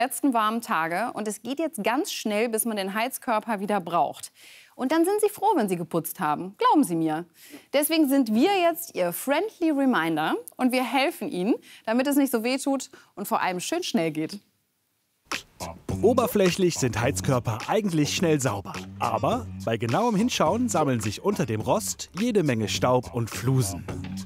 letzten warmen Tage und es geht jetzt ganz schnell, bis man den Heizkörper wieder braucht. Und dann sind Sie froh, wenn Sie geputzt haben. Glauben Sie mir. Deswegen sind wir jetzt Ihr Friendly Reminder und wir helfen Ihnen, damit es nicht so weh tut und vor allem schön schnell geht. Oberflächlich sind Heizkörper eigentlich schnell sauber. Aber bei genauem Hinschauen sammeln sich unter dem Rost jede Menge Staub und Flusen.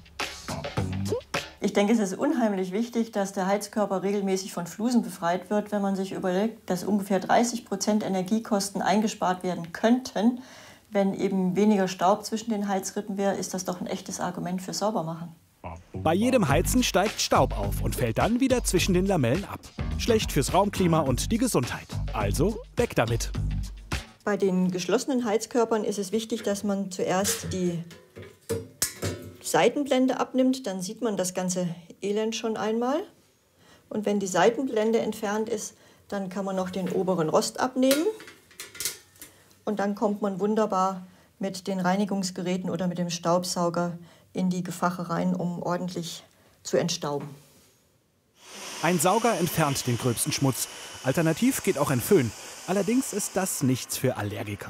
Ich denke, es ist unheimlich wichtig, dass der Heizkörper regelmäßig von Flusen befreit wird, wenn man sich überlegt, dass ungefähr 30% Energiekosten eingespart werden könnten. Wenn eben weniger Staub zwischen den Heizrippen wäre, ist das doch ein echtes Argument für Saubermachen. Bei jedem Heizen steigt Staub auf und fällt dann wieder zwischen den Lamellen ab. Schlecht fürs Raumklima und die Gesundheit. Also weg damit. Bei den geschlossenen Heizkörpern ist es wichtig, dass man zuerst die Seitenblende abnimmt, dann sieht man das ganze Elend schon einmal. Und wenn die Seitenblende entfernt ist, dann kann man noch den oberen Rost abnehmen. Und dann kommt man wunderbar mit den Reinigungsgeräten oder mit dem Staubsauger in die Gefache rein, um ordentlich zu entstauben. Ein Sauger entfernt den gröbsten Schmutz. Alternativ geht auch ein Föhn. Allerdings ist das nichts für Allergiker.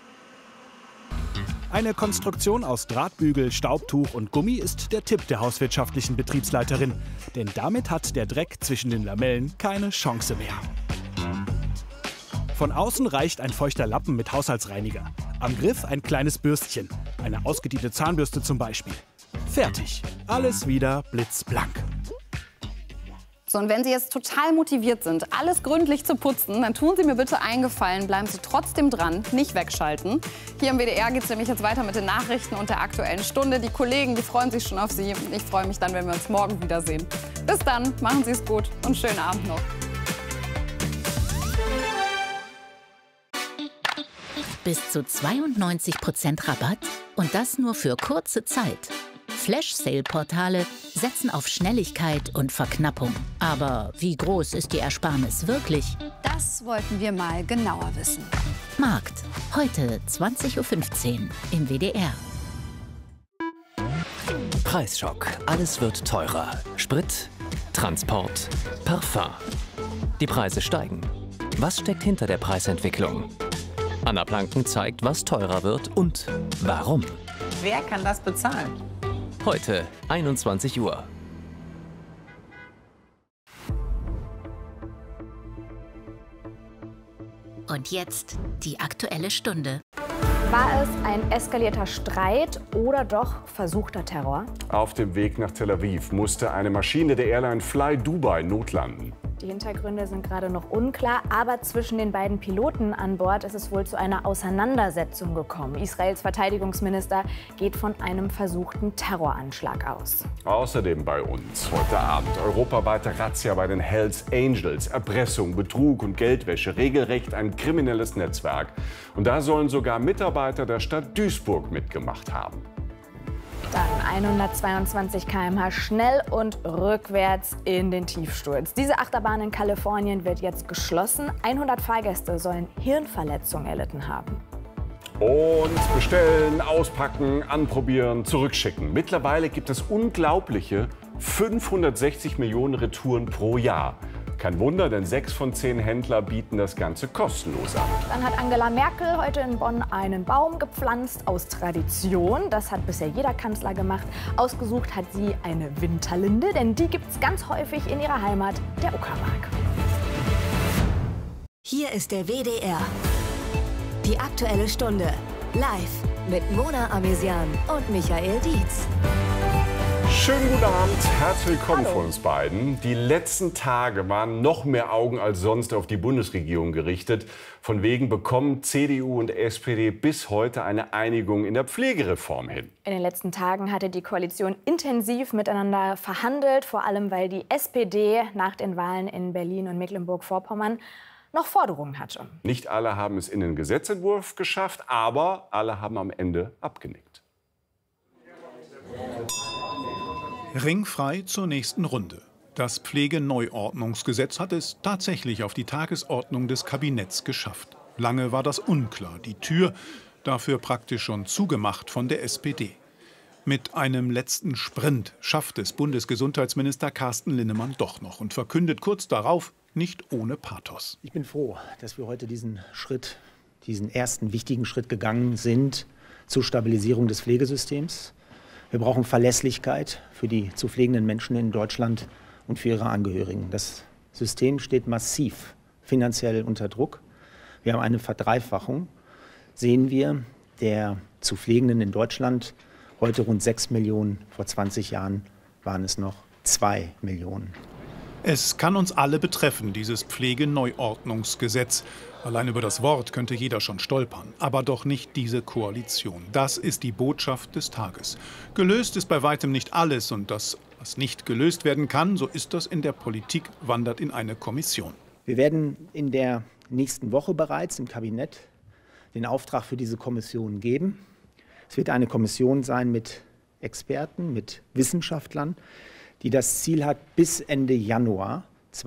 Eine Konstruktion aus Drahtbügel, Staubtuch und Gummi ist der Tipp der hauswirtschaftlichen Betriebsleiterin. Denn damit hat der Dreck zwischen den Lamellen keine Chance mehr. Von außen reicht ein feuchter Lappen mit Haushaltsreiniger. Am Griff ein kleines Bürstchen, eine ausgediente Zahnbürste zum Beispiel. Fertig, alles wieder blitzblank. So, und wenn Sie jetzt total motiviert sind, alles gründlich zu putzen, dann tun Sie mir bitte einen Gefallen, bleiben Sie trotzdem dran, nicht wegschalten. Hier im WDR geht es nämlich jetzt weiter mit den Nachrichten und der Aktuellen Stunde. Die Kollegen, die freuen sich schon auf Sie. Ich freue mich dann, wenn wir uns morgen wiedersehen. Bis dann, machen Sie es gut und schönen Abend noch. Bis zu 92% Rabatt und das nur für kurze Zeit. Flash-Sale-Portale setzen auf Schnelligkeit und Verknappung. Aber wie groß ist die Ersparnis wirklich? Das wollten wir mal genauer wissen. Markt, heute 20:15 Uhr im WDR. Preisschock. Alles wird teurer. Sprit, Transport, Parfum. Die Preise steigen. Was steckt hinter der Preisentwicklung? Anna Planken zeigt, was teurer wird und warum. Wer kann das bezahlen? Heute, 21 Uhr. Und jetzt die Aktuelle Stunde. War es ein eskalierter Streit oder doch versuchter Terror? Auf dem Weg nach Tel Aviv musste eine Maschine der Airline Fly Dubai notlanden. Die Hintergründe sind gerade noch unklar, aber zwischen den beiden Piloten an Bord ist es wohl zu einer Auseinandersetzung gekommen. Israels Verteidigungsminister geht von einem versuchten Terroranschlag aus. Außerdem bei uns heute Abend europaweite Razzia bei den Hells Angels. Erpressung, Betrug und Geldwäsche, regelrecht ein kriminelles Netzwerk. Und da sollen sogar Mitarbeiter der Stadt Duisburg mitgemacht haben. Dann 122 km/h schnell und rückwärts in den Tiefsturz. Diese Achterbahn in Kalifornien wird jetzt geschlossen. 100 Fahrgäste sollen Hirnverletzungen erlitten haben. Und bestellen, auspacken, anprobieren, zurückschicken. Mittlerweile gibt es unglaubliche 560 Millionen Retouren pro Jahr. Kein Wunder, denn 6 von 10 Händler bieten das Ganze kostenlos an. Dann hat Angela Merkel heute in Bonn einen Baum gepflanzt aus Tradition. Das hat bisher jeder Kanzler gemacht. Ausgesucht hat sie eine Winterlinde, denn die gibt es ganz häufig in ihrer Heimat, der Uckermark. Hier ist der WDR. Die Aktuelle Stunde. Live mit Mona Amesian und Michael Dietz. Schönen guten Abend, herzlich willkommen von uns beiden. Die letzten Tage waren noch mehr Augen als sonst auf die Bundesregierung gerichtet. Von wegen bekommen CDU und SPD bis heute eine Einigung in der Pflegereform hin. In den letzten Tagen hatte die Koalition intensiv miteinander verhandelt, vor allem weil die SPD nach den Wahlen in Berlin und Mecklenburg-Vorpommern noch Forderungen hatte. Nicht alle haben es in den Gesetzentwurf geschafft, aber alle haben am Ende abgenickt. Ringfrei zur nächsten Runde. Das Pflegeneuordnungsgesetz hat es tatsächlich auf die Tagesordnung des Kabinetts geschafft. Lange war das unklar, die Tür dafür praktisch schon zugemacht von der SPD. Mit einem letzten Sprint schafft es Bundesgesundheitsminister Carsten Linnemann doch noch und verkündet kurz darauf nicht ohne Pathos. Ich bin froh, dass wir heute diesen ersten wichtigen Schritt gegangen sind zur Stabilisierung des Pflegesystems. Wir brauchen Verlässlichkeit für die zu pflegenden Menschen in Deutschland und für ihre Angehörigen. Das System steht massiv finanziell unter Druck. Wir haben eine Verdreifachung, sehen wir, der zu Pflegenden in Deutschland. Heute rund 6 Millionen, vor 20 Jahren waren es noch 2 Millionen. Es kann uns alle betreffen, dieses Pflegeneuordnungsgesetz. Allein über das Wort könnte jeder schon stolpern. Aber doch nicht diese Koalition. Das ist die Botschaft des Tages. Gelöst ist bei weitem nicht alles. Und das, was nicht gelöst werden kann, so ist das in der Politik, wandert in eine Kommission. Wir werden in der nächsten Woche bereits im Kabinett den Auftrag für diese Kommission geben. Es wird eine Kommission sein mit Experten, mit Wissenschaftlern, die das Ziel hat, bis Ende Januar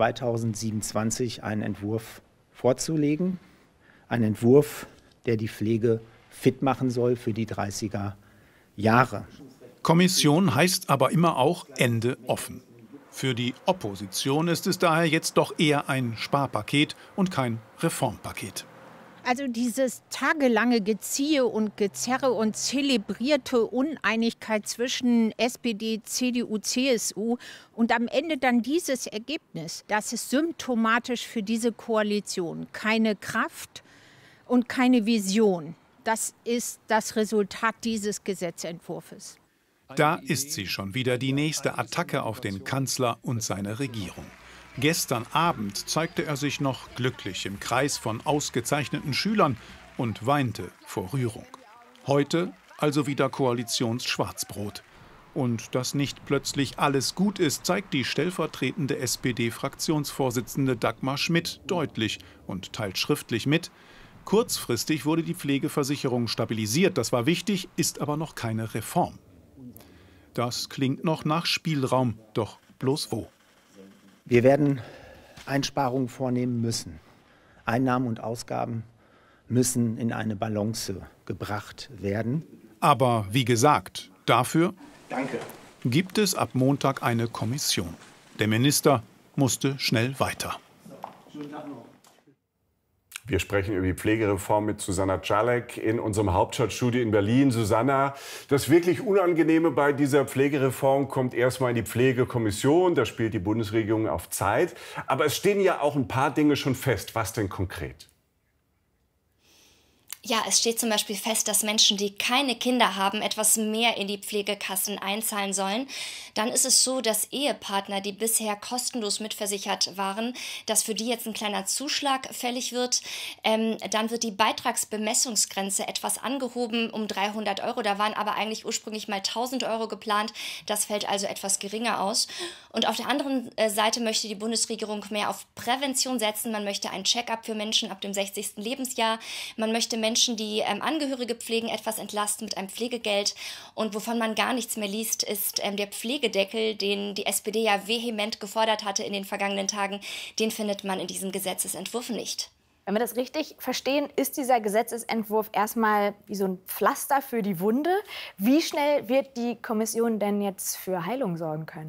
2027 einen Entwurf vorzulegen. Ein Entwurf, der die Pflege fit machen soll für die 30er Jahre. Kommission heißt aber immer auch Ende offen. Für die Opposition ist es daher jetzt doch eher ein Sparpaket und kein Reformpaket. Also dieses tagelange Geziehe und Gezerre und zelebrierte Uneinigkeit zwischen SPD, CDU, CSU und am Ende dann dieses Ergebnis, das ist symptomatisch für diese Koalition. Keine Kraft und keine Vision. Das ist das Resultat dieses Gesetzentwurfs. Da ist sie schon wieder, die nächste Attacke auf den Kanzler und seine Regierung. Gestern Abend zeigte er sich noch glücklich im Kreis von ausgezeichneten Schülern und weinte vor Rührung. Heute also wieder Koalitionsschwarzbrot. Und dass nicht plötzlich alles gut ist, zeigt die stellvertretende SPD-Fraktionsvorsitzende Dagmar Schmidt deutlich und teilt schriftlich mit. Kurzfristig wurde die Pflegeversicherung stabilisiert, das war wichtig, ist aber noch keine Reform. Das klingt noch nach Spielraum, doch bloß wo? Wir werden Einsparungen vornehmen müssen. Einnahmen und Ausgaben müssen in eine Balance gebracht werden. Aber wie gesagt, dafür gibt es ab Montag eine Kommission. Der Minister musste schnell weiter. Wir sprechen über die Pflegereform mit Susanna Czalek in unserem Hauptstadtstudio in Berlin. Susanna, das wirklich Unangenehme bei dieser Pflegereform kommt erstmal in die Pflegekommission. Da spielt die Bundesregierung auf Zeit. Aber es stehen ja auch ein paar Dinge schon fest. Was denn konkret? Ja, es steht zum Beispiel fest, dass Menschen, die keine Kinder haben, etwas mehr in die Pflegekassen einzahlen sollen. Dann ist es so, dass Ehepartner, die bisher kostenlos mitversichert waren, dass für die jetzt ein kleiner Zuschlag fällig wird. Dann wird die Beitragsbemessungsgrenze etwas angehoben um 300 €. Da waren aber eigentlich ursprünglich mal 1.000 € geplant. Das fällt also etwas geringer aus. Und auf der anderen Seite möchte die Bundesregierung mehr auf Prävention setzen. Man möchte ein Check-up für Menschen ab dem 60. Lebensjahr. Man möchte Menschen, die Angehörige pflegen, etwas entlasten mit einem Pflegegeld. Und wovon man gar nichts mehr liest, ist der Pflegedeckel, den die SPD ja vehement gefordert hatte in den vergangenen Tagen. Den findet man in diesem Gesetzesentwurf nicht. Wenn wir das richtig verstehen, ist dieser Gesetzesentwurf erstmal wie so ein Pflaster für die Wunde. Wie schnell wird die Kommission denn jetzt für Heilung sorgen können?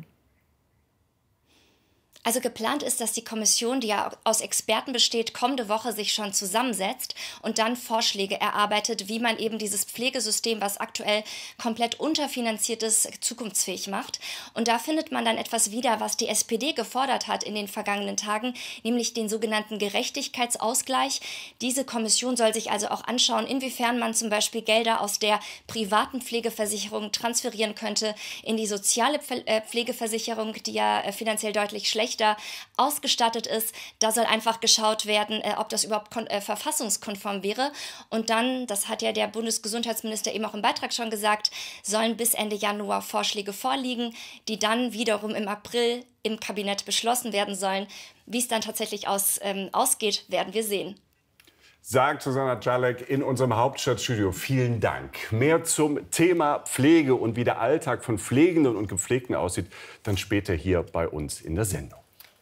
Also geplant ist, dass die Kommission, die ja aus Experten besteht, kommende Woche sich schon zusammensetzt und dann Vorschläge erarbeitet, wie man eben dieses Pflegesystem, was aktuell komplett unterfinanziert ist, zukunftsfähig macht. Und da findet man dann etwas wieder, was die SPD gefordert hat in den vergangenen Tagen, nämlich den sogenannten Gerechtigkeitsausgleich. Diese Kommission soll sich also auch anschauen, inwiefern man zum Beispiel Gelder aus der privaten Pflegeversicherung transferieren könnte in die soziale Pflegeversicherung, die ja finanziell deutlich schlechter ausgestattet ist. Da soll einfach geschaut werden, ob das überhaupt verfassungskonform wäre. Und dann, das hat ja der Bundesgesundheitsminister eben auch im Beitrag schon gesagt, sollen bis Ende Januar Vorschläge vorliegen, die dann wiederum im April im Kabinett beschlossen werden sollen. Wie es dann tatsächlich ausgeht, werden wir sehen. Sagt Susanna Czalek in unserem Hauptstadtstudio. Vielen Dank. Mehr zum Thema Pflege und wie der Alltag von Pflegenden und Gepflegten aussieht, dann später hier bei uns in der Sendung.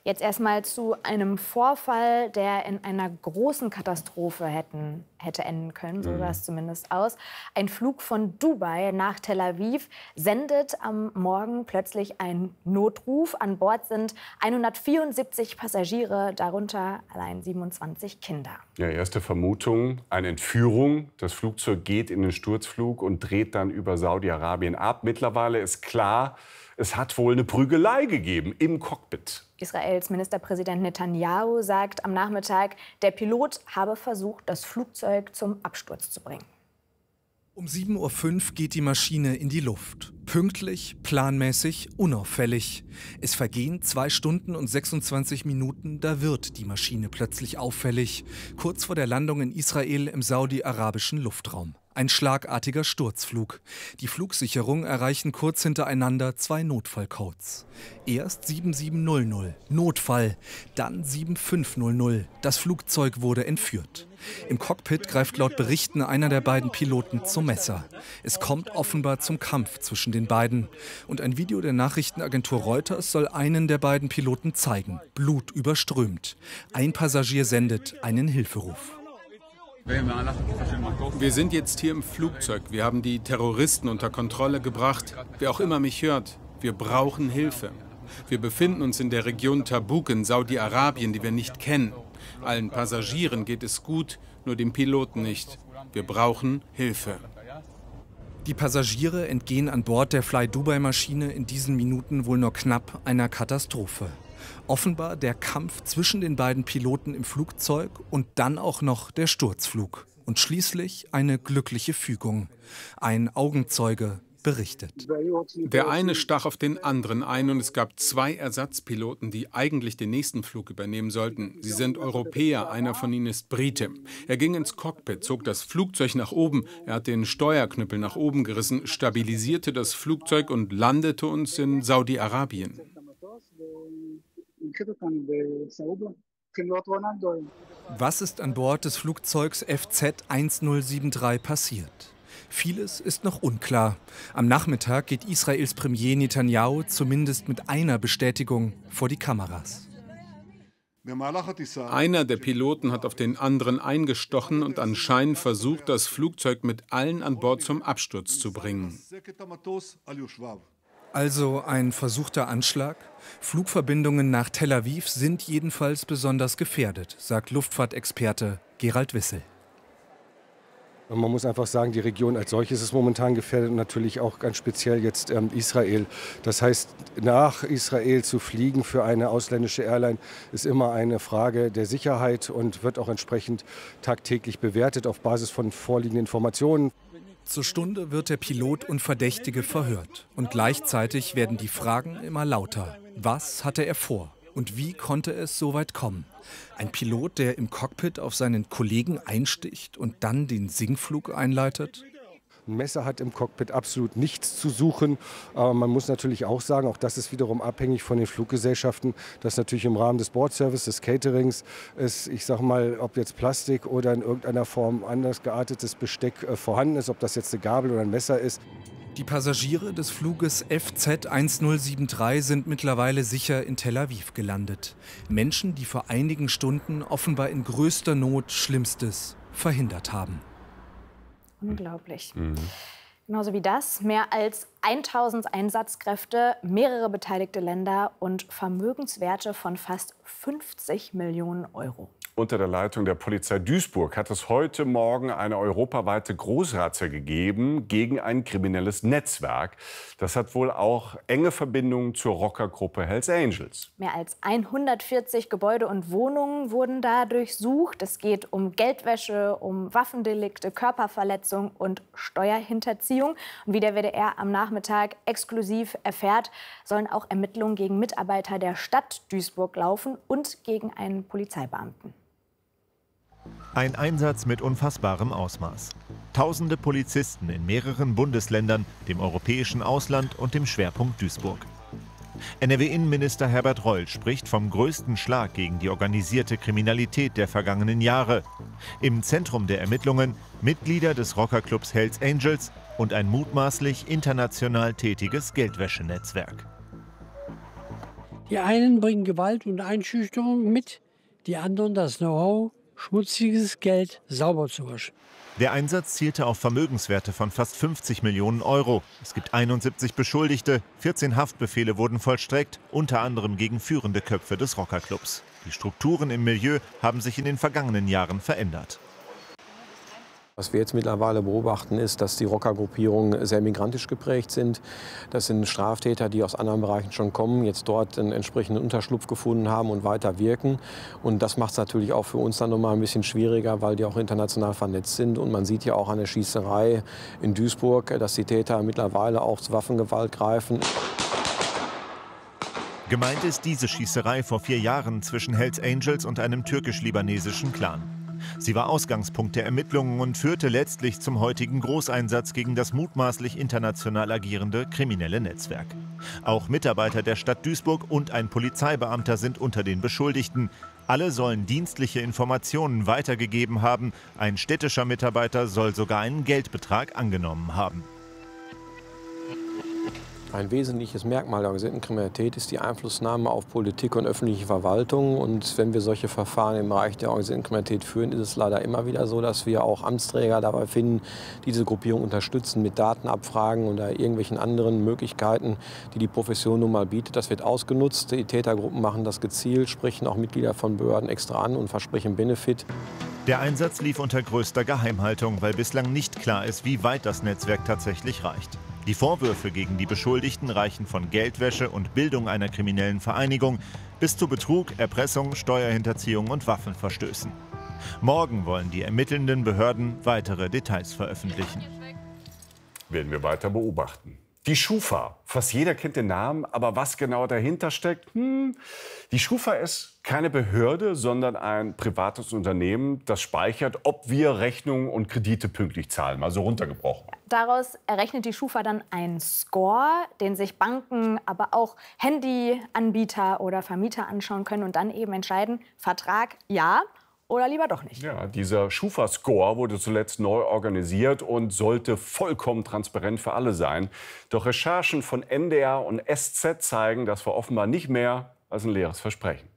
Jetzt erstmal zu einem Vorfall, der in einer großen Katastrophe hätte enden können, so sah es zumindest aus. Ein Flug von Dubai nach Tel Aviv sendet am Morgen plötzlich einen Notruf. An Bord sind 174 Passagiere, darunter allein 27 Kinder. Ja, erste Vermutung, eine Entführung. Das Flugzeug geht in den Sturzflug und dreht dann über Saudi-Arabien ab. Mittlerweile ist klar, es hat wohl eine Prügelei gegeben im Cockpit. Israels Ministerpräsident Netanyahu sagt am Nachmittag, der Pilot habe versucht, das Flugzeug zum Absturz zu bringen. Um 7:05 Uhr geht die Maschine in die Luft. Pünktlich, planmäßig, unauffällig. Es vergehen 2 Stunden und 26 Minuten, da wird die Maschine plötzlich auffällig. Kurz vor der Landung in Israel im saudi-arabischen Luftraum. Ein schlagartiger Sturzflug. Die Flugsicherung erreichen kurz hintereinander 2 Notfallcodes. Erst 7700, Notfall, dann 7500, das Flugzeug wurde entführt. Im Cockpit greift laut Berichten einer der beiden Piloten zum Messer. Es kommt offenbar zum Kampf zwischen den beiden. Und ein Video der Nachrichtenagentur Reuters soll einen der beiden Piloten zeigen, blutüberströmt. Ein Passagier sendet einen Hilferuf. Wir sind jetzt hier im Flugzeug. Wir haben die Terroristen unter Kontrolle gebracht. Wer auch immer mich hört, wir brauchen Hilfe. Wir befinden uns in der Region Tabuk in Saudi-Arabien, die wir nicht kennen. Allen Passagieren geht es gut, nur dem Piloten nicht. Wir brauchen Hilfe. Die Passagiere entgehen an Bord der Fly-Dubai-Maschine in diesen Minuten wohl nur knapp einer Katastrophe. Offenbar der Kampf zwischen den beiden Piloten im Flugzeug und dann auch noch der Sturzflug. Und schließlich eine glückliche Fügung. Ein Augenzeuge berichtet. Der eine stach auf den anderen ein und es gab 2 Ersatzpiloten, die eigentlich den nächsten Flug übernehmen sollten. Sie sind Europäer, einer von ihnen ist Brite. Er ging ins Cockpit, zog das Flugzeug nach oben, er hat den Steuerknüppel nach oben gerissen, stabilisierte das Flugzeug und landete uns in Saudi-Arabien. Was ist an Bord des Flugzeugs FZ-1073 passiert? Vieles ist noch unklar. Am Nachmittag geht Israels Premier Netanyahu zumindest mit einer Bestätigung vor die Kameras. Einer der Piloten hat auf den anderen eingestochen und anscheinend versucht, das Flugzeug mit allen an Bord zum Absturz zu bringen. Also ein versuchter Anschlag? Flugverbindungen nach Tel Aviv sind jedenfalls besonders gefährdet, sagt Luftfahrtexperte Gerald Wissel. Man muss einfach sagen, die Region als solches ist momentan gefährdet und natürlich auch ganz speziell jetzt Israel. Das heißt, nach Israel zu fliegen für eine ausländische Airline ist immer eine Frage der Sicherheit und wird auch entsprechend tagtäglich bewertet auf Basis von vorliegenden Informationen. Zur Stunde wird der Pilot und Verdächtige verhört. Und gleichzeitig werden die Fragen immer lauter. Was hatte er vor? Und wie konnte es so weit kommen? Ein Pilot, der im Cockpit auf seinen Kollegen einsticht und dann den Sinkflug einleitet? Ein Messer hat im Cockpit absolut nichts zu suchen. Aber man muss natürlich auch sagen, auch das ist wiederum abhängig von den Fluggesellschaften, dass natürlich im Rahmen des Bordservice, des Caterings, ist, ich sag mal, ob jetzt Plastik oder in irgendeiner Form anders geartetes Besteck vorhanden ist, ob das jetzt eine Gabel oder ein Messer ist. Die Passagiere des Fluges FZ-1073 sind mittlerweile sicher in Tel Aviv gelandet. Menschen, die vor einigen Stunden offenbar in größter Not Schlimmstes verhindert haben. Unglaublich. Genauso wie das, mehr als 1000 Einsatzkräfte, mehrere beteiligte Länder und Vermögenswerte von fast 50 Millionen Euro. Unter der Leitung der Polizei Duisburg hat es heute Morgen eine europaweite Großrazzia gegeben gegen ein kriminelles Netzwerk. Das hat wohl auch enge Verbindungen zur Rockergruppe Hells Angels. Mehr als 140 Gebäude und Wohnungen wurden da durchsucht. Es geht um Geldwäsche, um Waffendelikte, Körperverletzung und Steuerhinterziehung. Und wie der WDR am Nachmittag exklusiv erfährt, sollen auch Ermittlungen gegen Mitarbeiter der Stadt Duisburg laufen und gegen einen Polizeibeamten. Ein Einsatz mit unfassbarem Ausmaß. Tausende Polizisten in mehreren Bundesländern, dem europäischen Ausland und dem Schwerpunkt Duisburg. NRW-Innenminister Herbert Reul spricht vom größten Schlag gegen die organisierte Kriminalität der vergangenen Jahre. Im Zentrum der Ermittlungen Mitglieder des Rockerclubs Hells Angels und ein mutmaßlich international tätiges Geldwäschenetzwerk. Die einen bringen Gewalt und Einschüchterung mit, die anderen das Know-how, schmutziges Geld sauber zu waschen. Der Einsatz zielte auf Vermögenswerte von fast 50 Millionen Euro. Es gibt 71 Beschuldigte, 14 Haftbefehle wurden vollstreckt, unter anderem gegen führende Köpfe des Rockerclubs. Die Strukturen im Milieu haben sich in den vergangenen Jahren verändert. Was wir jetzt mittlerweile beobachten, ist, dass die Rockergruppierungen sehr migrantisch geprägt sind. Das sind Straftäter, die aus anderen Bereichen schon kommen, jetzt dort einen entsprechenden Unterschlupf gefunden haben und weiter wirken. Und das macht es natürlich auch für uns dann noch mal ein bisschen schwieriger, weil die auch international vernetzt sind. Und man sieht ja auch an der Schießerei in Duisburg, dass die Täter mittlerweile auch zu Waffengewalt greifen. Gemeint ist diese Schießerei vor 4 Jahren zwischen Hells Angels und einem türkisch-libanesischen Clan. Sie war Ausgangspunkt der Ermittlungen und führte letztlich zum heutigen Großeinsatz gegen das mutmaßlich international agierende kriminelle Netzwerk. Auch Mitarbeiter der Stadt Duisburg und ein Polizeibeamter sind unter den Beschuldigten. Alle sollen dienstliche Informationen weitergegeben haben. Ein städtischer Mitarbeiter soll sogar einen Geldbetrag angenommen haben. Ein wesentliches Merkmal der organisierten Kriminalität ist die Einflussnahme auf Politik und öffentliche Verwaltung. Und wenn wir solche Verfahren im Bereich der organisierten Kriminalität führen, ist es leider immer wieder so, dass wir auch Amtsträger dabei finden, diese Gruppierung unterstützen mit Datenabfragen oder irgendwelchen anderen Möglichkeiten, die die Profession nun mal bietet. Das wird ausgenutzt. Die Tätergruppen machen das gezielt, sprechen auch Mitglieder von Behörden extra an und versprechen Benefit. Der Einsatz lief unter größter Geheimhaltung, weil bislang nicht klar ist, wie weit das Netzwerk tatsächlich reicht. Die Vorwürfe gegen die Beschuldigten reichen von Geldwäsche und Bildung einer kriminellen Vereinigung bis zu Betrug, Erpressung, Steuerhinterziehung und Waffenverstößen. Morgen wollen die ermittelnden Behörden weitere Details veröffentlichen. Werden wir weiter beobachten. Die Schufa. Fast jeder kennt den Namen, aber was genau dahinter steckt? Die Schufa ist keine Behörde, sondern ein privates Unternehmen, das speichert, ob wir Rechnungen und Kredite pünktlich zahlen, also runtergebrochen. Daraus errechnet die Schufa dann einen Score, den sich Banken, aber auch Handyanbieter oder Vermieter anschauen können und dann eben entscheiden, Vertrag ja oder lieber doch nicht. Ja, dieser Schufa-Score wurde zuletzt neu organisiert und sollte vollkommen transparent für alle sein. Doch Recherchen von NDR und SZ zeigen, das war offenbar nicht mehr als ein leeres Versprechen.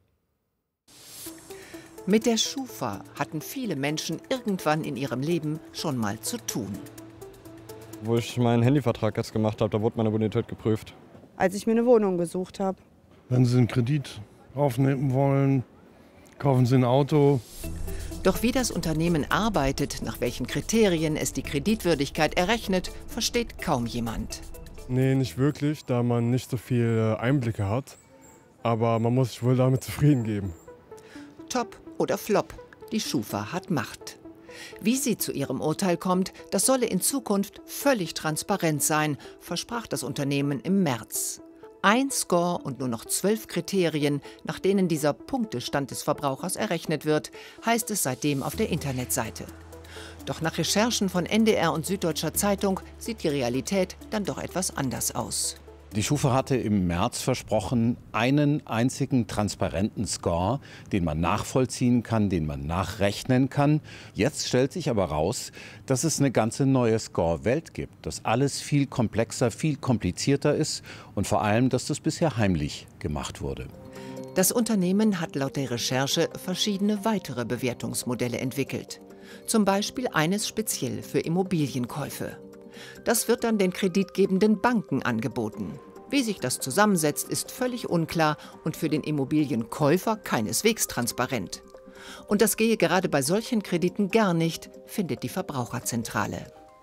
Mit der Schufa hatten viele Menschen irgendwann in ihrem Leben schon mal zu tun. Wo ich meinen Handyvertrag jetzt gemacht habe, da wurde meine Bonität geprüft. Als ich mir eine Wohnung gesucht habe. Wenn Sie einen Kredit aufnehmen wollen, kaufen Sie ein Auto. Doch wie das Unternehmen arbeitet, nach welchen Kriterien es die Kreditwürdigkeit errechnet, versteht kaum jemand. Nee, nicht wirklich, da man nicht so viel Einblicke hat. Aber man muss sich wohl damit zufrieden geben. Top oder Flop, die Schufa hat Macht. Wie sie zu ihrem Urteil kommt, das solle in Zukunft völlig transparent sein, versprach das Unternehmen im März. Ein Score und nur noch 12 Kriterien, nach denen dieser Punktestand des Verbrauchers errechnet wird, heißt es seitdem auf der Internetseite. Doch nach Recherchen von NDR und Süddeutscher Zeitung sieht die Realität dann doch etwas anders aus. Die Schufa hatte im März versprochen, einen einzigen transparenten Score, den man nachvollziehen kann, den man nachrechnen kann. Jetzt stellt sich aber raus, dass es eine ganze neue Score-Welt gibt, dass alles viel komplexer, viel komplizierter ist und vor allem, dass das bisher heimlich gemacht wurde. Das Unternehmen hat laut der Recherche verschiedene weitere Bewertungsmodelle entwickelt. Zum Beispiel eines speziell für Immobilienkäufe. Das wird dann den kreditgebenden Banken angeboten. Wie sich das zusammensetzt, ist völlig unklar und für den Immobilienkäufer keineswegs transparent. Und das gehe gerade bei solchen Krediten gar nicht, findet die Verbraucherzentrale.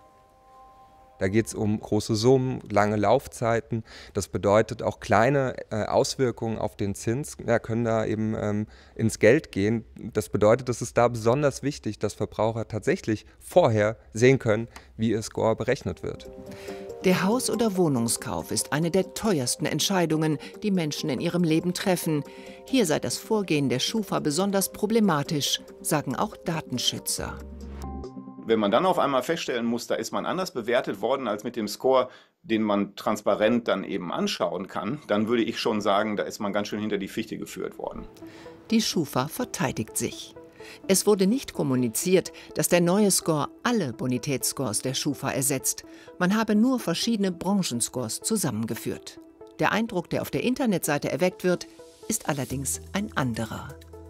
Da geht es um große Summen, lange Laufzeiten. Das bedeutet auch kleine Auswirkungen auf den Zins können da eben ins Geld gehen. Das bedeutet, es ist da besonders wichtig, dass Verbraucher tatsächlich vorher sehen können, wie ihr Score berechnet wird. Der Haus- oder Wohnungskauf ist eine der teuersten Entscheidungen, die Menschen in ihrem Leben treffen. Hier sei das Vorgehen der Schufa besonders problematisch, sagen auch Datenschützer. Wenn man dann auf einmal feststellen muss, da ist man anders bewertet worden als mit dem Score, den man transparent dann eben anschauen kann, dann würde ich schon sagen, da ist man ganz schön hinter die Fichte geführt worden. Die Schufa verteidigt sich. Es wurde nicht kommuniziert, dass der neue Score alle Bonitätsscores der Schufa ersetzt. Man habe nur verschiedene Branchenscores zusammengeführt. Der Eindruck, der auf der Internetseite erweckt wird, ist allerdings ein anderer.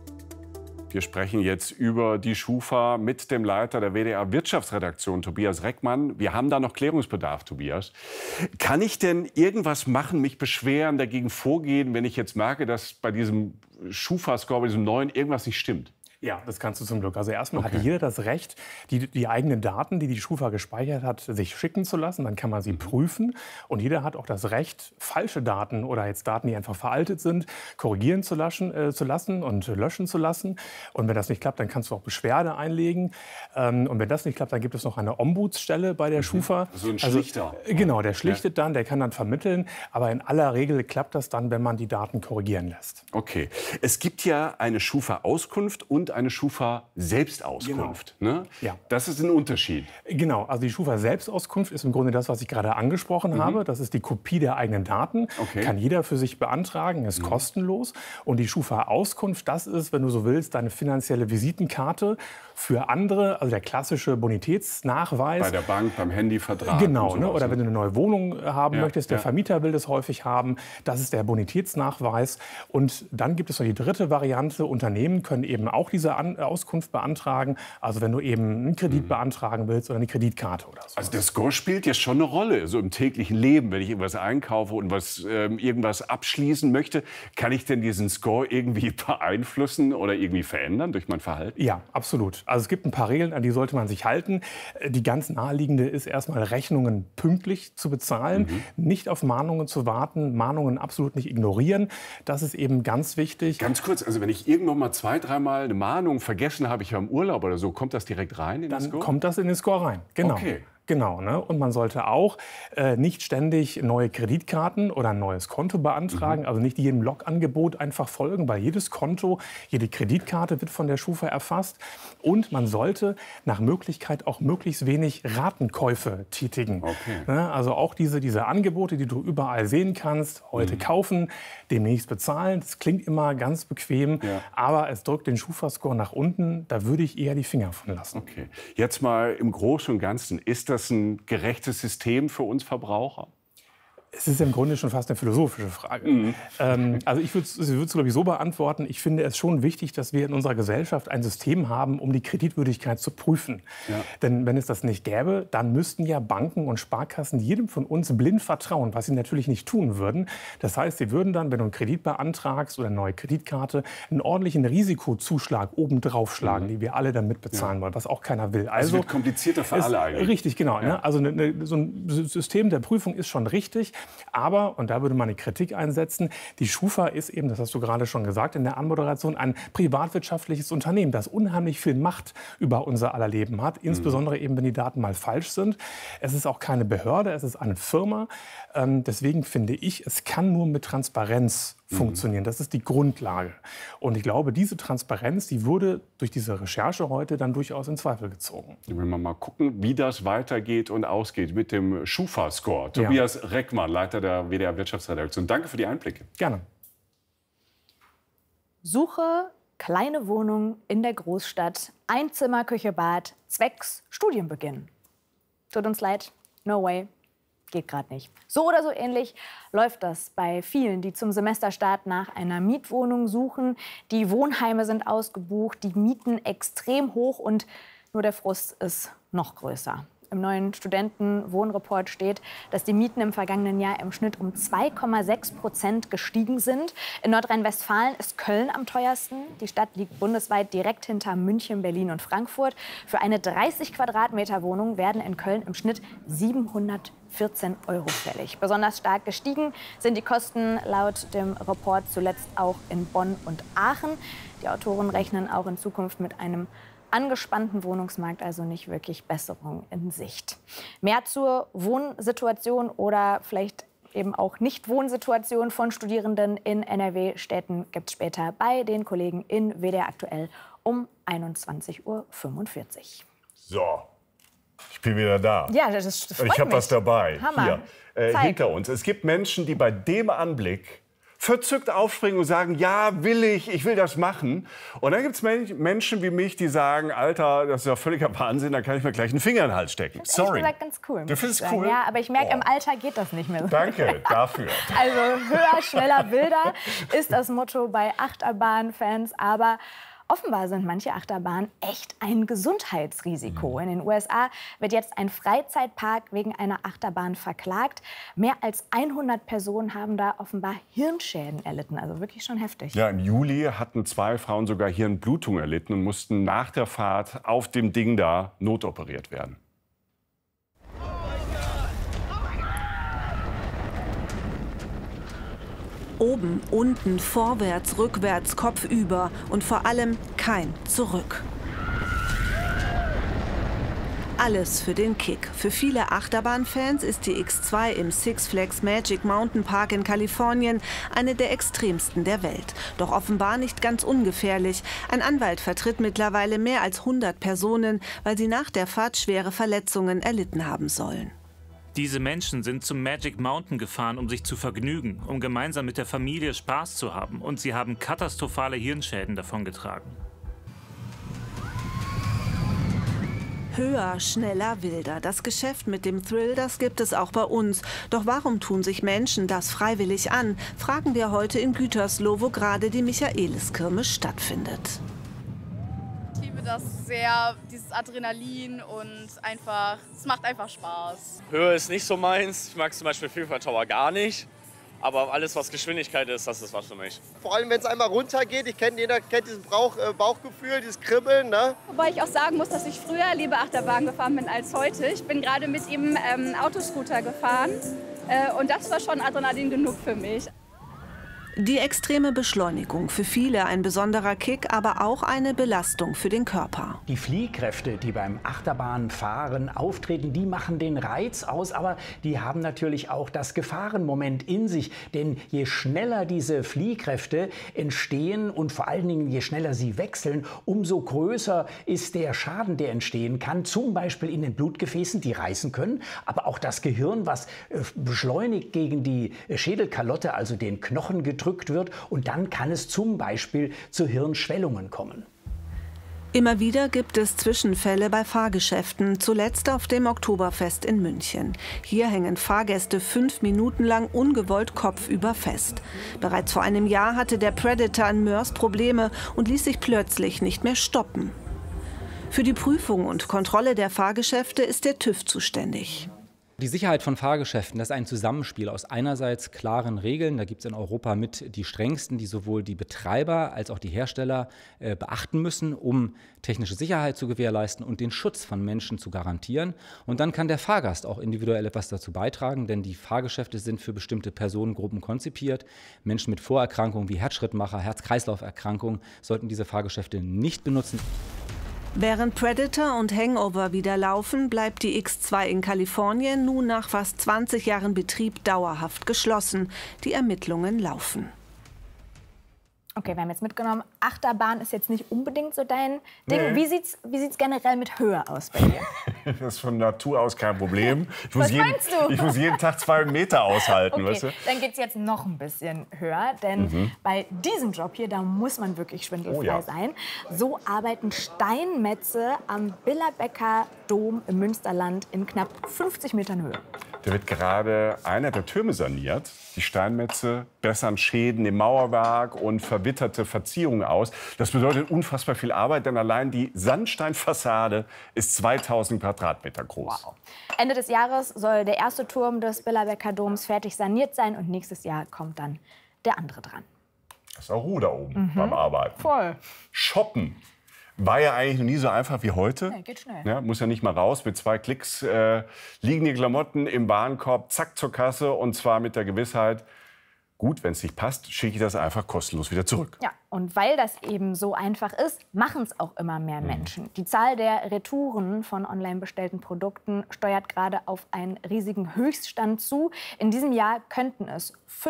Wir sprechen jetzt über die Schufa mit dem Leiter der WDR Wirtschaftsredaktion, Tobias Reckmann. Wir haben da noch Klärungsbedarf, Tobias. Kann ich denn irgendwas machen, mich beschweren, dagegen vorgehen, wenn ich jetzt merke, dass bei diesem Schufa-Score, bei diesem neuen, irgendwas nicht stimmt? Ja, das kannst du zum Glück. Also erstmal hat jeder das Recht, die eigenen Daten, die Schufa gespeichert hat, sich schicken zu lassen. Dann kann man sie prüfen. Und jeder hat auch das Recht, falsche Daten oder jetzt Daten, die einfach veraltet sind, korrigieren zu lassen und löschen zu lassen. Und wenn das nicht klappt, dann kannst du auch Beschwerde einlegen. Und wenn das nicht klappt, dann gibt es noch eine Ombudsstelle bei der Schufa. So ein Schlichter. Genau, der schlichtet dann, der kann dann vermitteln. Aber in aller Regel klappt das dann, wenn man die Daten korrigieren lässt. Okay. Es gibt ja eine Schufa-Auskunft und eine Schufa-Selbstauskunft. Genau. Ne? Ja. Das ist ein Unterschied. Genau, also die Schufa-Selbstauskunft ist im Grunde das, was ich gerade angesprochen habe. Das ist die Kopie der eigenen Daten. Okay. Kann jeder für sich beantragen, ist kostenlos. Und die Schufa-Auskunft, das ist, wenn du so willst, deine finanzielle Visitenkarte für andere, also der klassische Bonitätsnachweis. Bei der Bank, beim Handyvertrag. Genau, ne? Oder wenn du eine neue Wohnung haben möchtest, der ja. Vermieter will das häufig haben. Das ist der Bonitätsnachweis. Und dann gibt es noch die dritte Variante. Unternehmen können eben auch diese Auskunft beantragen. Also wenn du eben einen Kredit beantragen willst oder eine Kreditkarte oder so. Also der Score spielt ja schon eine Rolle, so im täglichen Leben. Wenn ich irgendwas einkaufe und irgendwas abschließen möchte, kann ich denn diesen Score irgendwie beeinflussen oder irgendwie verändern durch mein Verhalten? Ja, absolut. Also es gibt ein paar Regeln, an die sollte man sich halten. Die ganz naheliegende ist erstmal, Rechnungen pünktlich zu bezahlen, nicht auf Mahnungen zu warten, Mahnungen absolut nicht ignorieren. Das ist eben ganz wichtig. Ganz kurz, also wenn ich irgendwann mal 2, 3 Mal eine Mahnung vergessen habe, ich war im Urlaub oder so, kommt das direkt rein in den Score? Dann kommt das in den Score rein, genau. Okay. Genau, ne? Und man sollte auch nicht ständig neue Kreditkarten oder ein neues Konto beantragen, also nicht jedem Log-Angebot einfach folgen, weil jedes Konto, jede Kreditkarte wird von der Schufa erfasst. Und man sollte nach Möglichkeit auch möglichst wenig Ratenkäufe tätigen. Okay. Ne? Also auch diese Angebote, die du überall sehen kannst, heute kaufen, demnächst bezahlen. Das klingt immer ganz bequem, aber es drückt den Schufa-Score nach unten. Da würde ich eher die Finger von lassen. Okay. Jetzt mal im Großen und Ganzen, ist das ein gerechtes System für uns Verbraucher? Es ist im Grunde schon fast eine philosophische Frage. Also ich würde es, glaube ich, so beantworten. Ich finde es schon wichtig, dass wir in unserer Gesellschaft ein System haben, um die Kreditwürdigkeit zu prüfen. Ja. Denn wenn es das nicht gäbe, dann müssten ja Banken und Sparkassen jedem von uns blind vertrauen, was sie natürlich nicht tun würden. Das heißt, sie würden dann, wenn du einen Kredit beantragst oder eine neue Kreditkarte, einen ordentlichen Risikozuschlag obendrauf schlagen, die wir alle dann mitbezahlen wollen, was auch keiner will. Also wird komplizierter für alle eigentlich. Richtig, genau. Ja. Ne? Also so ein System der Prüfung ist schon richtig. Aber, und da würde man eine Kritik einsetzen, die Schufa ist eben, das hast du gerade schon gesagt in der Anmoderation, ein privatwirtschaftliches Unternehmen, das unheimlich viel Macht über unser aller Leben hat, insbesondere eben, wenn die Daten mal falsch sind. Es ist auch keine Behörde, es ist eine Firma. Deswegen finde ich, es kann nur mit Transparenz funktionieren. Das ist die Grundlage. Und ich glaube, diese Transparenz, die wurde durch diese Recherche heute dann durchaus in Zweifel gezogen. Wir wollen mal gucken, wie das weitergeht und ausgeht mit dem Schufa-Score. Tobias Reckmann, Leiter der WDR Wirtschaftsredaktion. Danke für die Einblicke. Gerne. Suche kleine Wohnung in der Großstadt, Einzimmer, Küche, Bad, zwecks Studienbeginn. Tut uns leid, no way. Geht gerade nicht. So oder so ähnlich läuft das bei vielen, die zum Semesterstart nach einer Mietwohnung suchen. Die Wohnheime sind ausgebucht, die Mieten extrem hoch und nur der Frust ist noch größer. Im neuen Studentenwohnreport steht, dass die Mieten im vergangenen Jahr im Schnitt um 2,6% gestiegen sind. In Nordrhein-Westfalen ist Köln am teuersten. Die Stadt liegt bundesweit direkt hinter München, Berlin und Frankfurt. Für eine 30 Quadratmeter Wohnung werden in Köln im Schnitt 714 € fällig. Besonders stark gestiegen sind die Kosten laut dem Report zuletzt auch in Bonn und Aachen. Die Autoren rechnen auch in Zukunft mit einem angespannten Wohnungsmarkt, also nicht wirklich Besserung in Sicht. Mehr zur Wohnsituation oder vielleicht eben auch Nicht-Wohnsituation von Studierenden in NRW-Städten gibt es später bei den Kollegen in WDR aktuell um 21:45 Uhr. So, ich bin wieder da. Ja, das freut ich habe mich. was dabei. Hammer. Hier, hinter uns. Es gibt Menschen, die bei dem Anblick verzückt aufspringen und sagen, ja, ich will das machen. Und dann gibt es Menschen wie mich, die sagen, Alter, das ist ja völliger Wahnsinn, da kann ich mir gleich einen Finger in den Hals stecken. Das ist ehrlich gesagt ganz cool. Du findest es cool? Ja, aber ich merke, im Alter geht das nicht mehr so. Danke dafür. Also höher, schneller, wilder ist das Motto bei Achterbahnfans, aber offenbar sind manche Achterbahnen echt ein Gesundheitsrisiko. In den USA wird jetzt ein Freizeitpark wegen einer Achterbahn verklagt. Mehr als 100 Personen haben da offenbar Hirnschäden erlitten. Also wirklich schon heftig. Ja, im Juli hatten 2 Frauen sogar Hirnblutung erlitten und mussten nach der Fahrt auf dem Ding da notoperiert werden. Oben, unten, vorwärts, rückwärts, kopfüber und vor allem kein Zurück. Alles für den Kick. Für viele Achterbahnfans ist die X2 im Six Flags Magic Mountain Park in Kalifornien eine der extremsten der Welt. Doch offenbar nicht ganz ungefährlich. Ein Anwalt vertritt mittlerweile mehr als 100 Personen, weil sie nach der Fahrt schwere Verletzungen erlitten haben sollen. Diese Menschen sind zum Magic Mountain gefahren, um sich zu vergnügen, um gemeinsam mit der Familie Spaß zu haben. Und sie haben katastrophale Hirnschäden davongetragen. Höher, schneller, wilder. Das Geschäft mit dem Thrill, das gibt es auch bei uns. Doch warum tun sich Menschen das freiwillig an? Fragen wir heute in Gütersloh, wo gerade die Michaeliskirmes stattfindet. Ich liebe das sehr, dieses Adrenalin und einfach, es macht einfach Spaß. Höhe ist nicht so meins. Ich mag zum Beispiel Vielfalt Tower gar nicht. Aber alles, was Geschwindigkeit ist, das ist was für mich. Vor allem, wenn es einmal runtergeht. Jeder kennt dieses Bauchgefühl, dieses Kribbeln. Ne? Wobei ich auch sagen muss, dass ich früher lieber Achterbahn gefahren bin als heute. Ich bin gerade mit ihm Autoscooter gefahren. Und das war schon Adrenalin genug für mich. Die extreme Beschleunigung, für viele ein besonderer Kick, aber auch eine Belastung für den Körper. Die Fliehkräfte, die beim Achterbahnfahren auftreten, die machen den Reiz aus, aber die haben natürlich auch das Gefahrenmoment in sich. Denn je schneller diese Fliehkräfte entstehen und vor allen Dingen je schneller sie wechseln, umso größer ist der Schaden, der entstehen kann. Zum Beispiel in den Blutgefäßen, die reißen können, aber auch das Gehirn, was beschleunigt gegen die Schädelkalotte, also den Knochen gedrückt wird, und dann kann es zum Beispiel zu Hirnschwellungen kommen. Immer wieder gibt es Zwischenfälle bei Fahrgeschäften, zuletzt auf dem Oktoberfest in München. Hier hängen Fahrgäste 5 Minuten lang ungewollt kopfüber fest. Bereits vor einem Jahr hatte der Predator in Moers Probleme und ließ sich plötzlich nicht mehr stoppen. Für die Prüfung und Kontrolle der Fahrgeschäfte ist der TÜV zuständig. Die Sicherheit von Fahrgeschäften, das ist ein Zusammenspiel aus einerseits klaren Regeln. Da gibt es in Europa mit die strengsten, die sowohl die Betreiber als auch die Hersteller beachten müssen, um technische Sicherheit zu gewährleisten und den Schutz von Menschen zu garantieren. Und dann kann der Fahrgast auch individuell etwas dazu beitragen, denn die Fahrgeschäfte sind für bestimmte Personengruppen konzipiert. Menschen mit Vorerkrankungen wie Herzschrittmacher, Herz-Kreislauf-Erkrankungen sollten diese Fahrgeschäfte nicht benutzen. Während Predator und Hangover wieder laufen, bleibt die X2 in Kalifornien nun nach fast 20 Jahren Betrieb dauerhaft geschlossen. Die Ermittlungen laufen. Okay, wir haben jetzt mitgenommen, Achterbahn ist jetzt nicht unbedingt so dein Ding. Nee. Wie sieht's generell mit Höhe aus bei dir? Das ist von Natur aus kein Problem. Was meinst du? Ich muss jeden Tag 2 Meter aushalten. Okay, weißt du? Dann geht es jetzt noch ein bisschen höher. Denn bei diesem Job hier, da muss man wirklich schwindelfrei sein. So arbeiten Steinmetze am Billerbecker Dom im Münsterland in knapp 50 Metern Höhe. Da wird gerade einer der Türme saniert. Die Steinmetze bessern Schäden im Mauerwerk und verwitterte Verzierungen aus. Das bedeutet unfassbar viel Arbeit, denn allein die Sandsteinfassade ist 2000 Quadratmeter groß. Wow. Ende des Jahres soll der erste Turm des Billerbecker Doms fertig saniert sein und nächstes Jahr kommt dann der andere dran. Das ist auch Ruhe da oben beim Arbeiten. Voll. Shoppen war ja eigentlich noch nie so einfach wie heute. Ja, geht schnell. Ja, muss ja nicht mal raus. Mit 2 Klicks liegen die Klamotten im Warenkorb, zack zur Kasse. Und zwar mit der Gewissheit, gut, wenn es nicht passt, schicke ich das einfach kostenlos wieder zurück. Ja, und weil das eben so einfach ist, machen es auch immer mehr Menschen. Die Zahl der Retouren von online bestellten Produkten steuert gerade auf einen riesigen Höchststand zu. In diesem Jahr könnten es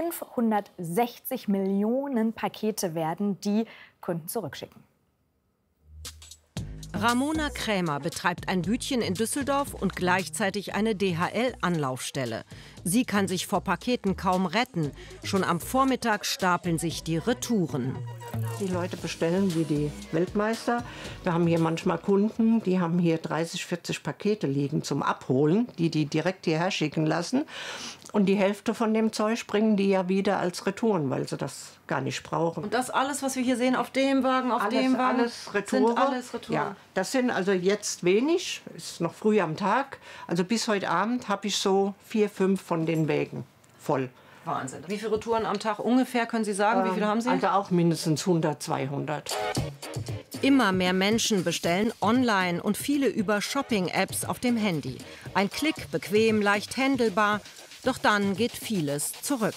560 Millionen Pakete werden, die Kunden zurückschicken. Ramona Krämer betreibt ein Bütchen in Düsseldorf und gleichzeitig eine DHL-Anlaufstelle. Sie kann sich vor Paketen kaum retten. Schon am Vormittag stapeln sich die Retouren. Die Leute bestellen wie die Weltmeister. Wir haben hier manchmal Kunden, die haben hier 30, 40 Pakete liegen zum Abholen, die direkt hierher schicken lassen. Und die Hälfte von dem Zeug bringen die ja wieder als Retouren, weil sie das gar nicht brauchen. Und das alles, was wir hier sehen, auf dem Wagen, auf dem Wagen, alles Retouren. sind alles Retouren? Ja, das sind also jetzt wenig, ist noch früh am Tag. Also bis heute Abend habe ich so 4, 5 von den Wägen voll. Wahnsinn. Wie viele Retouren am Tag ungefähr, können Sie sagen? Wie viele haben Sie? Also auch mindestens 100, 200. Immer mehr Menschen bestellen online und viele über Shopping-Apps auf dem Handy. Ein Klick, bequem, leicht händelbar. Doch dann geht vieles zurück.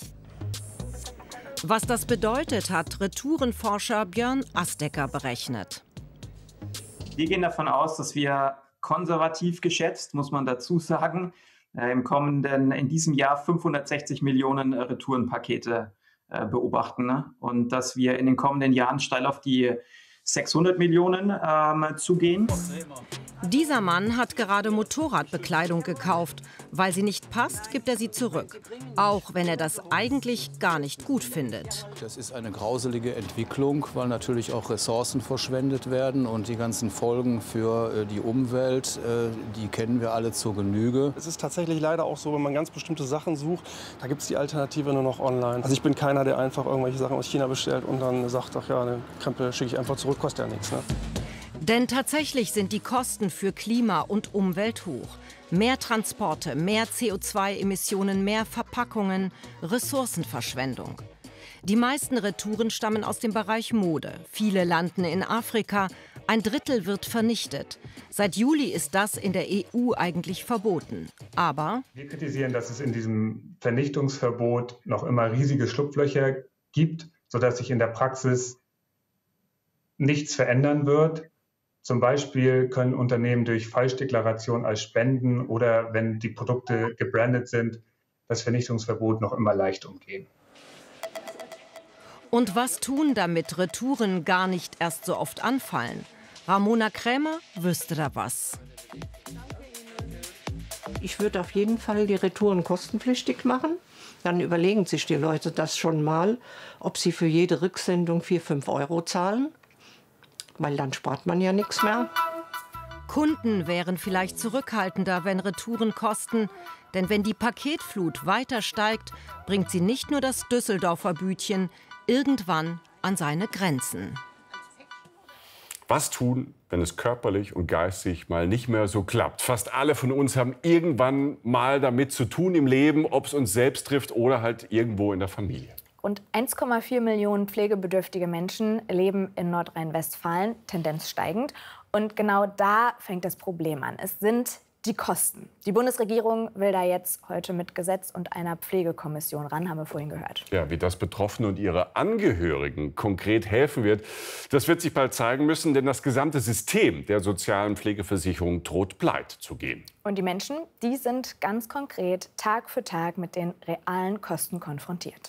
Was das bedeutet, hat Retourenforscher Björn Astecker berechnet. Wir gehen davon aus, dass wir konservativ geschätzt, muss man dazu sagen, in diesem Jahr 560 Millionen Retourenpakete beobachten. Ne? Und dass wir in den kommenden Jahren steil auf die 600 Millionen zugehen. Dieser Mann hat gerade Motorradbekleidung gekauft. Weil sie nicht passt, gibt er sie zurück. Auch wenn er das eigentlich gar nicht gut findet. Das ist eine grauselige Entwicklung, weil natürlich auch Ressourcen verschwendet werden. Und die ganzen Folgen für die Umwelt, die kennen wir alle zur Genüge. Es ist tatsächlich leider auch so, wenn man ganz bestimmte Sachen sucht, da gibt es die Alternative nur noch online. Also ich bin keiner, der einfach irgendwelche Sachen aus China bestellt und dann sagt, ach ja, eine Krempel schicke ich einfach zurück, kostet ja nichts. Ne? Denn tatsächlich sind die Kosten für Klima und Umwelt hoch. Mehr Transporte, mehr CO2-Emissionen, mehr Verpackungen, Ressourcenverschwendung. Die meisten Retouren stammen aus dem Bereich Mode. Viele landen in Afrika. Ein Drittel wird vernichtet. Seit Juli ist das in der EU eigentlich verboten. Aber wir kritisieren, dass es in diesem Vernichtungsverbot noch immer riesige Schlupflöcher gibt, sodass sich in der Praxis nichts verändern wird. Zum Beispiel können Unternehmen durch Falschdeklaration als Spenden oder wenn die Produkte gebrandet sind, das Vernichtungsverbot noch immer leicht umgehen. Und was tun, damit Retouren gar nicht erst so oft anfallen? Ramona Krämer wüsste da was. Ich würde auf jeden Fall die Retouren kostenpflichtig machen. Dann überlegen sich die Leute das schon mal, ob sie für jede Rücksendung 4, 5 Euro zahlen. Weil dann spart man ja nichts mehr. Kunden wären vielleicht zurückhaltender, wenn Retouren kosten. Denn wenn die Paketflut weiter steigt, bringt sie nicht nur das Düsseldorfer Bütchen irgendwann an seine Grenzen. Was tun, wenn es körperlich und geistig mal nicht mehr so klappt? Fast alle von uns haben irgendwann mal damit zu tun im Leben, ob es uns selbst trifft oder halt irgendwo in der Familie. Rund 1,4 Millionen pflegebedürftige Menschen leben in Nordrhein-Westfalen, Tendenz steigend. Und genau da fängt das Problem an. Es sind die Kosten. Die Bundesregierung will da jetzt heute mit Gesetz und einer Pflegekommission ran, haben wir vorhin gehört. Ja, wie das Betroffene und ihre Angehörigen konkret helfen wird, das wird sich bald zeigen müssen, denn das gesamte System der sozialen Pflegeversicherung droht pleite zu gehen. Und die Menschen, die sind ganz konkret Tag für Tag mit den realen Kosten konfrontiert.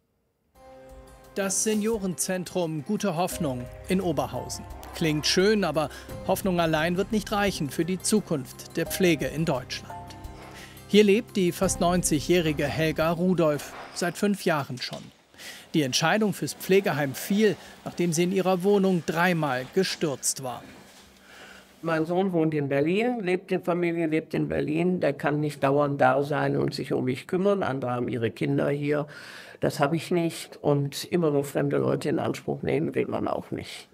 Das Seniorenzentrum Gute Hoffnung in Oberhausen. Klingt schön, aber Hoffnung allein wird nicht reichen für die Zukunft der Pflege in Deutschland. Hier lebt die fast 90-jährige Helga Rudolph seit 5 Jahren schon. Die Entscheidung fürs Pflegeheim fiel, nachdem sie in ihrer Wohnung 3-mal gestürzt war. Mein Sohn wohnt in Berlin, die Familie lebt in Berlin. Der kann nicht dauernd da sein und sich um mich kümmern. Andere haben ihre Kinder hier. Das habe ich nicht. Und immer nur fremde Leute in Anspruch nehmen will man auch nicht.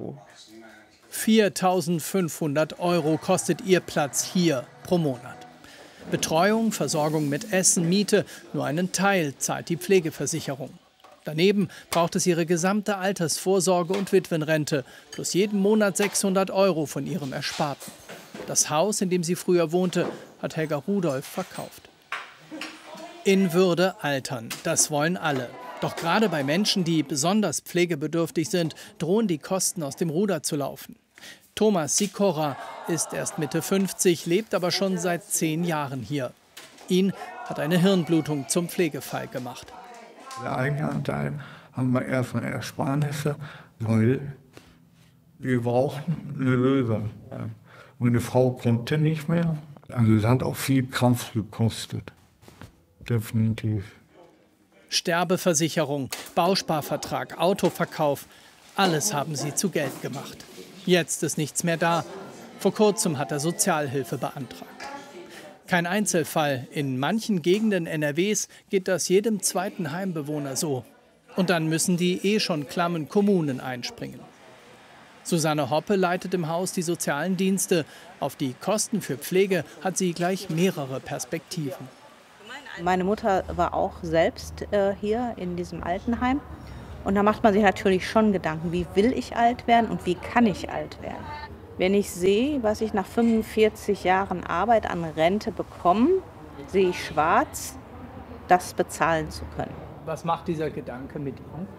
4.500 € kostet ihr Platz hier pro Monat. Betreuung, Versorgung mit Essen, Miete, nur einen Teil zahlt die Pflegeversicherung. Daneben braucht es ihre gesamte Altersvorsorge und Witwenrente, plus jeden Monat 600 € von ihrem Ersparten. Das Haus, in dem sie früher wohnte, hat Helga Rudolph verkauft. In Würde altern, das wollen alle. Doch gerade bei Menschen, die besonders pflegebedürftig sind, drohen die Kosten aus dem Ruder zu laufen. Thomas Sikora ist erst Mitte 50, lebt aber schon seit 10 Jahren hier. Ihn hat eine Hirnblutung zum Pflegefall gemacht. Der Eigenanteil haben wir eher von Ersparnisse, weil Wir brauchen eine Lösung. Meine Frau konnte nicht mehr. Also es hat auch viel Kraft gekostet. Definitiv. Sterbeversicherung, Bausparvertrag, Autoverkauf, alles haben sie zu Geld gemacht. Jetzt ist nichts mehr da. Vor kurzem hat er Sozialhilfe beantragt. Kein Einzelfall. In manchen Gegenden NRWs geht das jedem zweiten Heimbewohner so. Und dann müssen die schon klammen Kommunen einspringen. Susanne Hoppe leitet im Haus die sozialen Dienste. Auf die Kosten für Pflege hat sie gleich mehrere Perspektiven. Meine Mutter war auch selbst hier in diesem Altenheim. Und da macht man sich natürlich schon Gedanken, wie will ich alt werden und wie kann ich alt werden. Wenn ich sehe, was ich nach 45 Jahren Arbeit an Rente bekomme, sehe ich schwarz, das bezahlen zu können. Was macht dieser Gedanke mit Ihnen?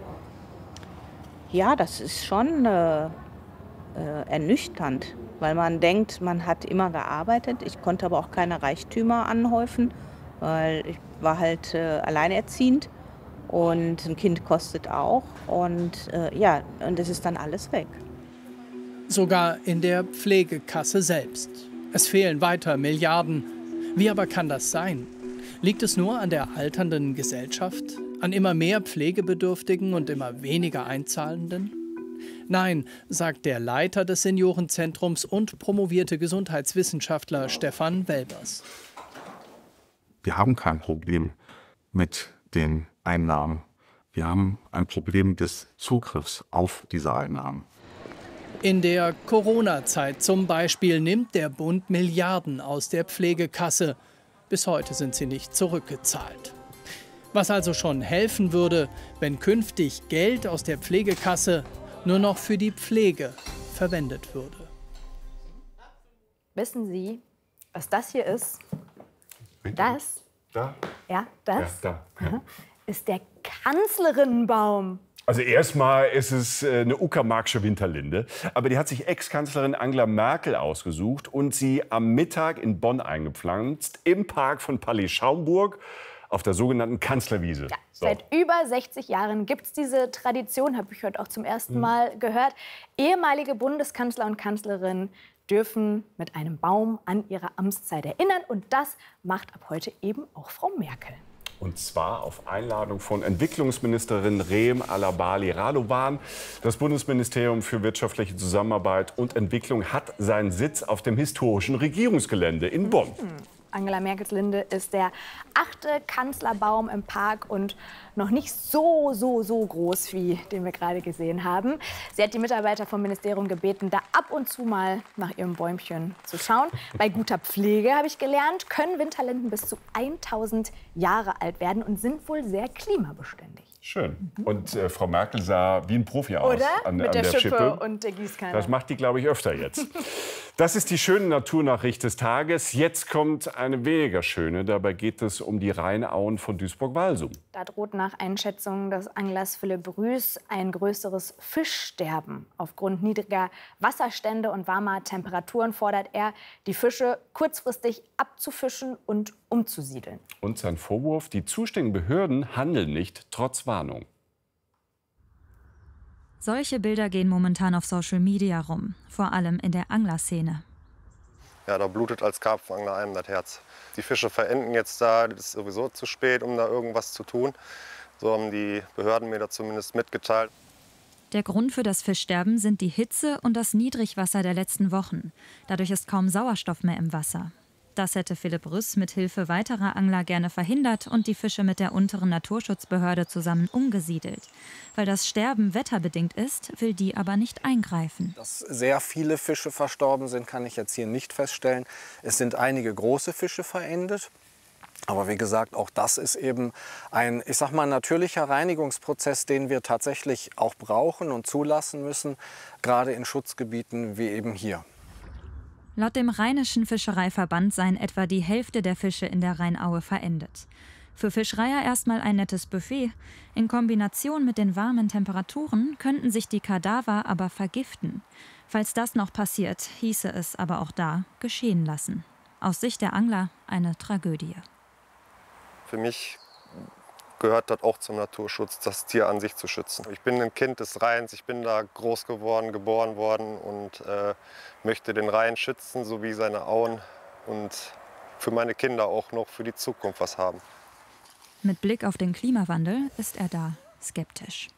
Ja, das ist schon ernüchternd, weil man denkt, man hat immer gearbeitet. Ich konnte aber auch keine Reichtümer anhäufen, weil ich war halt alleinerziehend und ein Kind kostet auch. Und und es ist dann alles weg. Sogar in der Pflegekasse selbst. Es fehlen weiter Milliarden. Wie aber kann das sein? Liegt es nur an der alternden Gesellschaft? An immer mehr Pflegebedürftigen und immer weniger Einzahlenden? Nein, sagt der Leiter des Seniorenzentrums und promovierte Gesundheitswissenschaftler Stefan Welbers. Wir haben kein Problem mit den Einnahmen. Wir haben ein Problem des Zugriffs auf diese Einnahmen. In der Corona-Zeit zum Beispiel nimmt der Bund Milliarden aus der Pflegekasse. Bis heute sind sie nicht zurückgezahlt. Was also schon helfen würde, wenn künftig Geld aus der Pflegekasse nur noch für die Pflege verwendet würde. Wissen Sie, was das hier ist? Das? Da? Ja, das? Ja, da. Ist der Kanzlerinnenbaum. Also erstmal ist es eine Uckermarksche Winterlinde, aber die hat sich Ex-Kanzlerin Angela Merkel ausgesucht und sie am Mittag in Bonn eingepflanzt, im Park von Palais Schaumburg, auf der sogenannten Kanzlerwiese. Ja, seit über 60 Jahren gibt es diese Tradition, habe ich heute auch zum ersten Mal gehört. Ehemalige Bundeskanzler und Kanzlerinnen dürfen mit einem Baum an ihre Amtszeit erinnern. Und das macht ab heute eben auch Frau Merkel. Und zwar auf Einladung von Entwicklungsministerin Reem Alabali Radovan. Das Bundesministerium für wirtschaftliche Zusammenarbeit und Entwicklung hat seinen Sitz auf dem historischen Regierungsgelände in Bonn. Angela Merkels Linde ist der 8. Kanzlerbaum im Park und noch nicht so groß, wie den wir gerade gesehen haben. Sie hat die Mitarbeiter vom Ministerium gebeten, da ab und zu mal nach ihrem Bäumchen zu schauen. Bei guter Pflege, habe ich gelernt, können Winterlinden bis zu 1000 Jahre alt werden und sind wohl sehr klimabeständig. Schön. Und Frau Merkel sah wie ein Profi aus. Oder? An Mit der der Schippe und der Gießkanne. Das macht die, glaube ich, öfter jetzt. Das ist die schöne Naturnachricht des Tages. Jetzt kommt eine weniger schöne. Dabei geht es um die Rheinauen von Duisburg-Walsum. Da droht nach Einschätzung des Anglers Philipp Rüß ein größeres Fischsterben. Aufgrund niedriger Wasserstände und warmer Temperaturen fordert er, die Fische kurzfristig abzufischen und umzusiedeln. Und sein Vorwurf, die zuständigen Behörden handeln nicht, trotz Warnung. Solche Bilder gehen momentan auf Social Media rum, vor allem in der Anglerszene. Ja, da blutet als Karpfenangler einem das Herz. Die Fische verenden jetzt da, das ist sowieso zu spät, um da irgendwas zu tun. So haben die Behörden mir da zumindest mitgeteilt. Der Grund für das Fischsterben sind die Hitze und das Niedrigwasser der letzten Wochen. Dadurch ist kaum Sauerstoff mehr im Wasser. Das hätte Philipp Rüß mit Hilfe weiterer Angler gerne verhindert und die Fische mit der unteren Naturschutzbehörde zusammen umgesiedelt. Weil das Sterben wetterbedingt ist, will die aber nicht eingreifen. Dass sehr viele Fische verstorben sind, kann ich jetzt hier nicht feststellen. Es sind einige große Fische verendet. Aber wie gesagt, auch das ist eben ein, ich sag mal, natürlicher Reinigungsprozess, den wir tatsächlich auch brauchen und zulassen müssen, gerade in Schutzgebieten wie eben hier. Laut dem Rheinischen Fischereiverband seien etwa die Hälfte der Fische in der Rheinaue verendet. Für Fischreier erstmal ein nettes Buffet. In Kombination mit den warmen Temperaturen könnten sich die Kadaver aber vergiften. Falls das noch passiert, hieße es aber auch da geschehen lassen. Aus Sicht der Angler eine Tragödie. Für mich gehört das auch zum Naturschutz, das Tier an sich zu schützen. Ich bin ein Kind des Rheins, ich bin da groß geworden, geboren worden und möchte den Rhein schützen, sowie seine Auen und für meine Kinder auch noch für die Zukunft was haben. Mit Blick auf den Klimawandel ist er da skeptisch.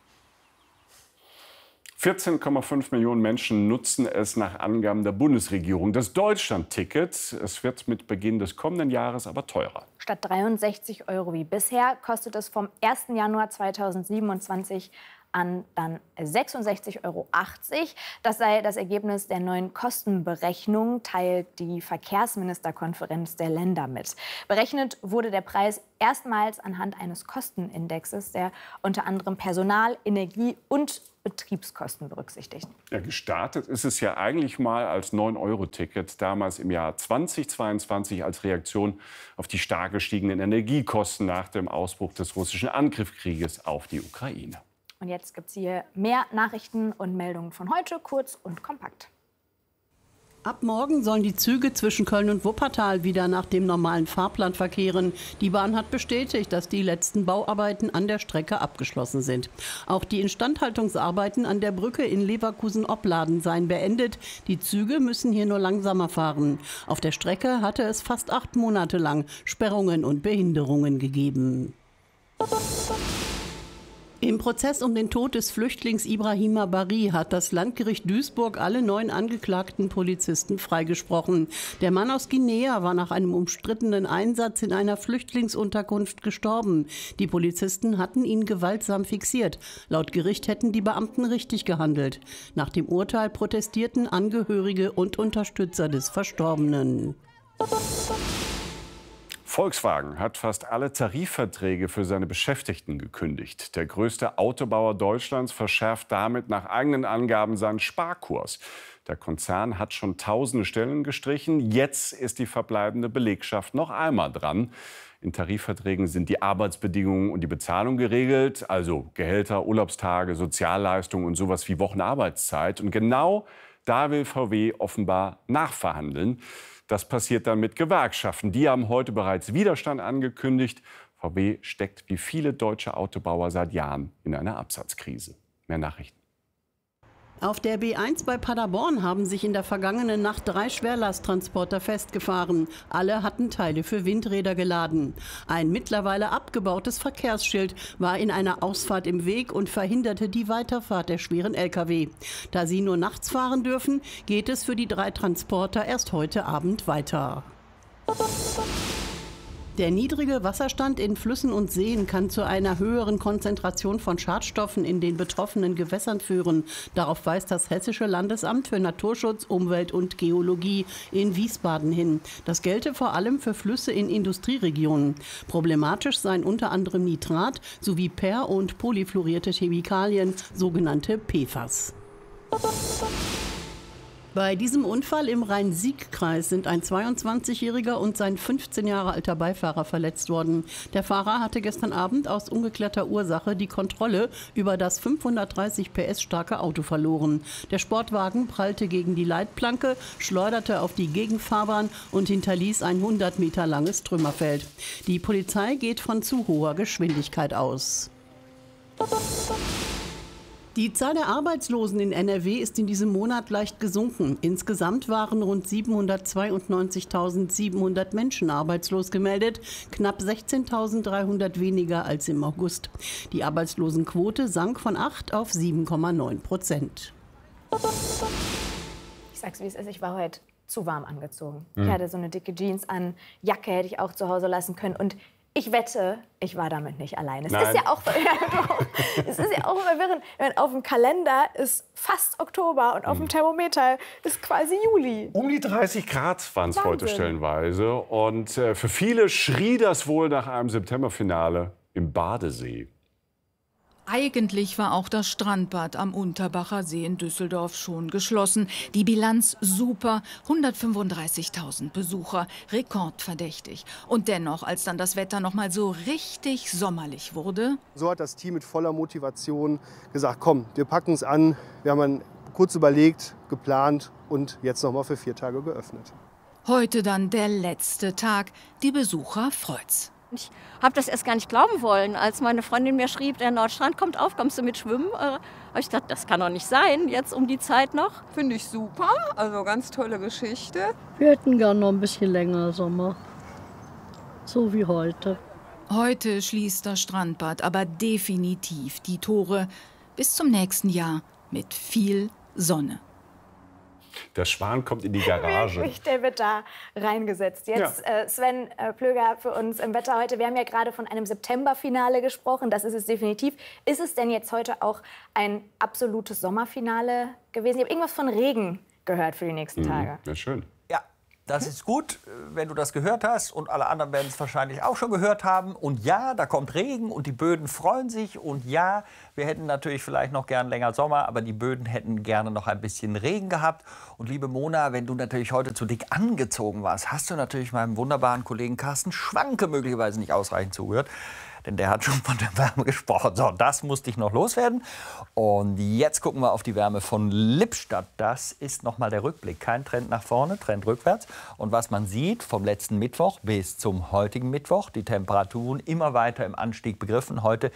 14,5 Millionen Menschen nutzen es nach Angaben der Bundesregierung. Das Deutschland-Ticket, es wird mit Beginn des kommenden Jahres aber teurer. Statt 63 € wie bisher kostet es vom 1. Januar 2027 an dann 66,80 €. Das sei das Ergebnis der neuen Kostenberechnung, teilt die Verkehrsministerkonferenz der Länder mit. Berechnet wurde der Preis erstmals anhand eines Kostenindexes, der unter anderem Personal-, Energie- und Betriebskosten berücksichtigt. Ja, gestartet ist es ja eigentlich mal als 9-Euro-Ticket, damals im Jahr 2022 als Reaktion auf die stark gestiegenen Energiekosten nach dem Ausbruch des russischen Angriffskrieges auf die Ukraine. Und jetzt gibt es hier mehr Nachrichten und Meldungen von heute, kurz und kompakt. Ab morgen sollen die Züge zwischen Köln und Wuppertal wieder nach dem normalen Fahrplan verkehren. Die Bahn hat bestätigt, dass die letzten Bauarbeiten an der Strecke abgeschlossen sind. Auch die Instandhaltungsarbeiten an der Brücke in Leverkusen-Opladen seien beendet. Die Züge müssen hier nur langsamer fahren. Auf der Strecke hatte es fast 8 Monate lang Sperrungen und Behinderungen gegeben. Im Prozess um den Tod des Flüchtlings Ibrahima Bari hat das Landgericht Duisburg alle 9 angeklagten Polizisten freigesprochen. Der Mann aus Guinea war nach einem umstrittenen Einsatz in einer Flüchtlingsunterkunft gestorben. Die Polizisten hatten ihn gewaltsam fixiert. Laut Gericht hätten die Beamten richtig gehandelt. Nach dem Urteil protestierten Angehörige und Unterstützer des Verstorbenen. Volkswagen hat fast alle Tarifverträge für seine Beschäftigten gekündigt. Der größte Autobauer Deutschlands verschärft damit nach eigenen Angaben seinen Sparkurs. Der Konzern hat schon tausende Stellen gestrichen. Jetzt ist die verbleibende Belegschaft noch einmal dran. In Tarifverträgen sind die Arbeitsbedingungen und die Bezahlung geregelt, also Gehälter, Urlaubstage, Sozialleistungen und sowas wie Wochenarbeitszeit. Und genau da will VW offenbar nachverhandeln. Das passiert dann mit Gewerkschaften. Die haben heute bereits Widerstand angekündigt. VW steckt wie viele deutsche Autobauer seit Jahren in einer Absatzkrise. Mehr Nachrichten. Auf der B1 bei Paderborn haben sich in der vergangenen Nacht 3 Schwerlasttransporter festgefahren. Alle hatten Teile für Windräder geladen. Ein mittlerweile abgebautes Verkehrsschild war in einer Ausfahrt im Weg und verhinderte die Weiterfahrt der schweren Lkw. Da sie nur nachts fahren dürfen, geht es für die 3 Transporter erst heute Abend weiter. Der niedrige Wasserstand in Flüssen und Seen kann zu einer höheren Konzentration von Schadstoffen in den betroffenen Gewässern führen. Darauf weist das Hessische Landesamt für Naturschutz, Umwelt und Geologie in Wiesbaden hin. Das gelte vor allem für Flüsse in Industrieregionen. Problematisch seien unter anderem Nitrat sowie per- und polyfluorierte Chemikalien, sogenannte PFAS. Bei diesem Unfall im Rhein-Sieg-Kreis sind ein 22-Jähriger und sein 15 Jahre alter Beifahrer verletzt worden. Der Fahrer hatte gestern Abend aus ungeklärter Ursache die Kontrolle über das 530 PS starke Auto verloren. Der Sportwagen prallte gegen die Leitplanke, schleuderte auf die Gegenfahrbahn und hinterließ ein 100 Meter langes Trümmerfeld. Die Polizei geht von zu hoher Geschwindigkeit aus. Die Zahl der Arbeitslosen in NRW ist in diesem Monat leicht gesunken. Insgesamt waren rund 792.700 Menschen arbeitslos gemeldet, knapp 16.300 weniger als im August. Die Arbeitslosenquote sank von 8 auf 7,9%. Ich sag's wie es ist, ich war heute zu warm angezogen. Ich hatte so eine dicke Jeans an, Jacke hätte ich auch zu Hause lassen können und ich wette, ich war damit nicht allein. Es ist ja auch verwirrend. Auf dem Kalender ist fast Oktober und auf dem Thermometer ist quasi Juli. Um die 30 Grad waren es heute stellenweise. Und für viele schrie das wohl nach einem Septemberfinale im Badesee. Eigentlich war auch das Strandbad am Unterbacher See in Düsseldorf schon geschlossen. Die Bilanz super, 135.000 Besucher, rekordverdächtig. Und dennoch, als dann das Wetter noch mal so richtig sommerlich wurde... So hat das Team mit voller Motivation gesagt, komm, wir packen es an. Wir haben dann kurz überlegt, geplant und jetzt noch mal für 4 Tage geöffnet. Heute dann der letzte Tag. Die Besucher freut's. Ich habe das erst gar nicht glauben wollen, als meine Freundin mir schrieb, der Nordstrand kommt auf, kommst du mit schwimmen? Habe ich gedacht, das kann doch nicht sein, jetzt um die Zeit noch. Finde ich super, also ganz tolle Geschichte. Wir hätten gern noch ein bisschen länger Sommer, so wie heute. Heute schließt das Strandbad aber definitiv die Tore bis zum nächsten Jahr mit viel Sonne. Der Schwan kommt in die Garage. Der wird da reingesetzt. Jetzt Sven Plöger für uns im Wetter heute. Wir haben ja gerade von einem Septemberfinale gesprochen. Das ist es definitiv. Ist es denn jetzt heute auch ein absolutes Sommerfinale gewesen? Ich habe irgendwas von Regen gehört für die nächsten Tage. Ja, schön. Ja, das ist gut, wenn du das gehört hast. Und alle anderen werden es wahrscheinlich auch schon gehört haben. Und ja, da kommt Regen und die Böden freuen sich. Und ja, wir hätten natürlich vielleicht noch gern länger Sommer, aber die Böden hätten gerne noch ein bisschen Regen gehabt. Und liebe Mona, wenn du natürlich heute zu dick angezogen warst, hast du natürlich meinem wunderbaren Kollegen Carsten Schwanke möglicherweise nicht ausreichend zugehört. Denn der hat schon von der Wärme gesprochen. So, das musste ich noch loswerden. Und jetzt gucken wir auf die Wärme von Lippstadt. Das ist noch mal der Rückblick. Kein Trend nach vorne, Trend rückwärts. Und was man sieht vom letzten Mittwoch bis zum heutigen Mittwoch, die Temperaturen immer weiter im Anstieg begriffen. Heute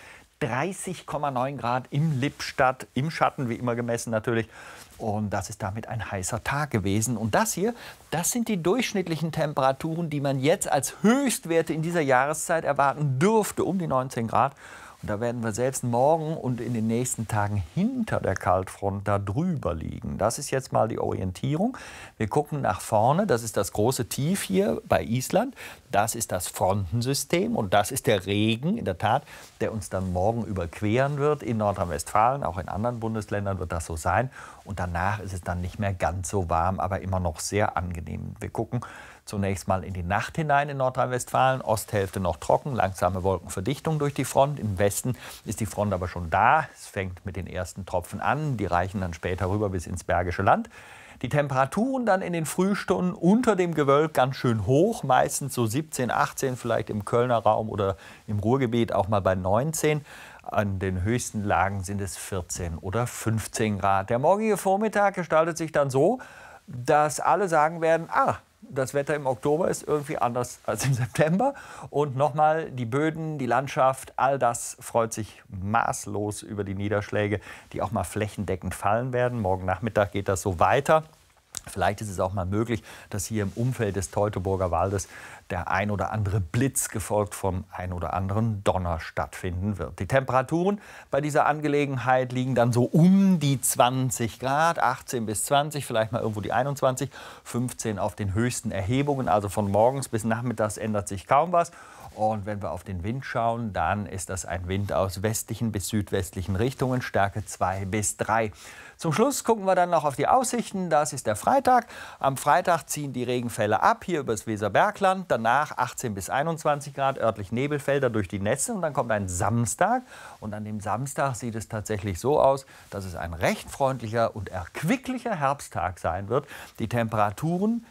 30,9 Grad in Lippstadt, im Schatten, wie immer gemessen natürlich. Und das ist damit ein heißer Tag gewesen. Und das hier, das sind die durchschnittlichen Temperaturen, die man jetzt als Höchstwerte in dieser Jahreszeit erwarten dürfte, um die 19 Grad. Und da werden wir selbst morgen und in den nächsten Tagen hinter der Kaltfront da drüber liegen. Das ist jetzt mal die Orientierung. Wir gucken nach vorne. Das ist das große Tief hier bei Island. Das ist das Frontensystem und das ist der Regen, in der Tat, der uns dann morgen überqueren wird in Nordrhein-Westfalen. Auch in anderen Bundesländern wird das so sein. Und danach ist es dann nicht mehr ganz so warm, aber immer noch sehr angenehm. Wir gucken zunächst mal in die Nacht hinein in Nordrhein-Westfalen. Osthälfte noch trocken, langsame Wolkenverdichtung durch die Front. Im Westen ist die Front aber schon da. Es fängt mit den ersten Tropfen an. Die reichen dann später rüber bis ins Bergische Land. Die Temperaturen dann in den Frühstunden unter dem Gewölk ganz schön hoch. Meistens so 17, 18, vielleicht im Kölner Raum oder im Ruhrgebiet auch mal bei 19. An den höchsten Lagen sind es 14 oder 15 Grad. Der morgige Vormittag gestaltet sich dann so, dass alle sagen werden, das Wetter im Oktober ist irgendwie anders als im September. Und nochmal, die Böden, die Landschaft, all das freut sich maßlos über die Niederschläge, die auch mal flächendeckend fallen werden. Morgen Nachmittag geht das so weiter. Vielleicht ist es auch mal möglich, dass hier im Umfeld des Teutoburger Waldes der ein oder andere Blitz, gefolgt vom ein oder anderen Donner, stattfinden wird. Die Temperaturen bei dieser Angelegenheit liegen dann so um die 20 Grad, 18 bis 20, vielleicht mal irgendwo die 21, 15 auf den höchsten Erhebungen. Also von morgens bis nachmittags ändert sich kaum was. Und wenn wir auf den Wind schauen, dann ist das ein Wind aus westlichen bis südwestlichen Richtungen, Stärke 2 bis 3. Zum Schluss gucken wir dann noch auf die Aussichten. Das ist der Freitag. Am Freitag ziehen die Regenfälle ab, hier übers Weserbergland. Danach 18 bis 21 Grad, örtlich Nebelfelder durch die Nässe. Und dann kommt ein Samstag. Und an dem Samstag sieht es tatsächlich so aus, dass es ein recht freundlicher und erquicklicher Herbsttag sein wird. Die Temperaturen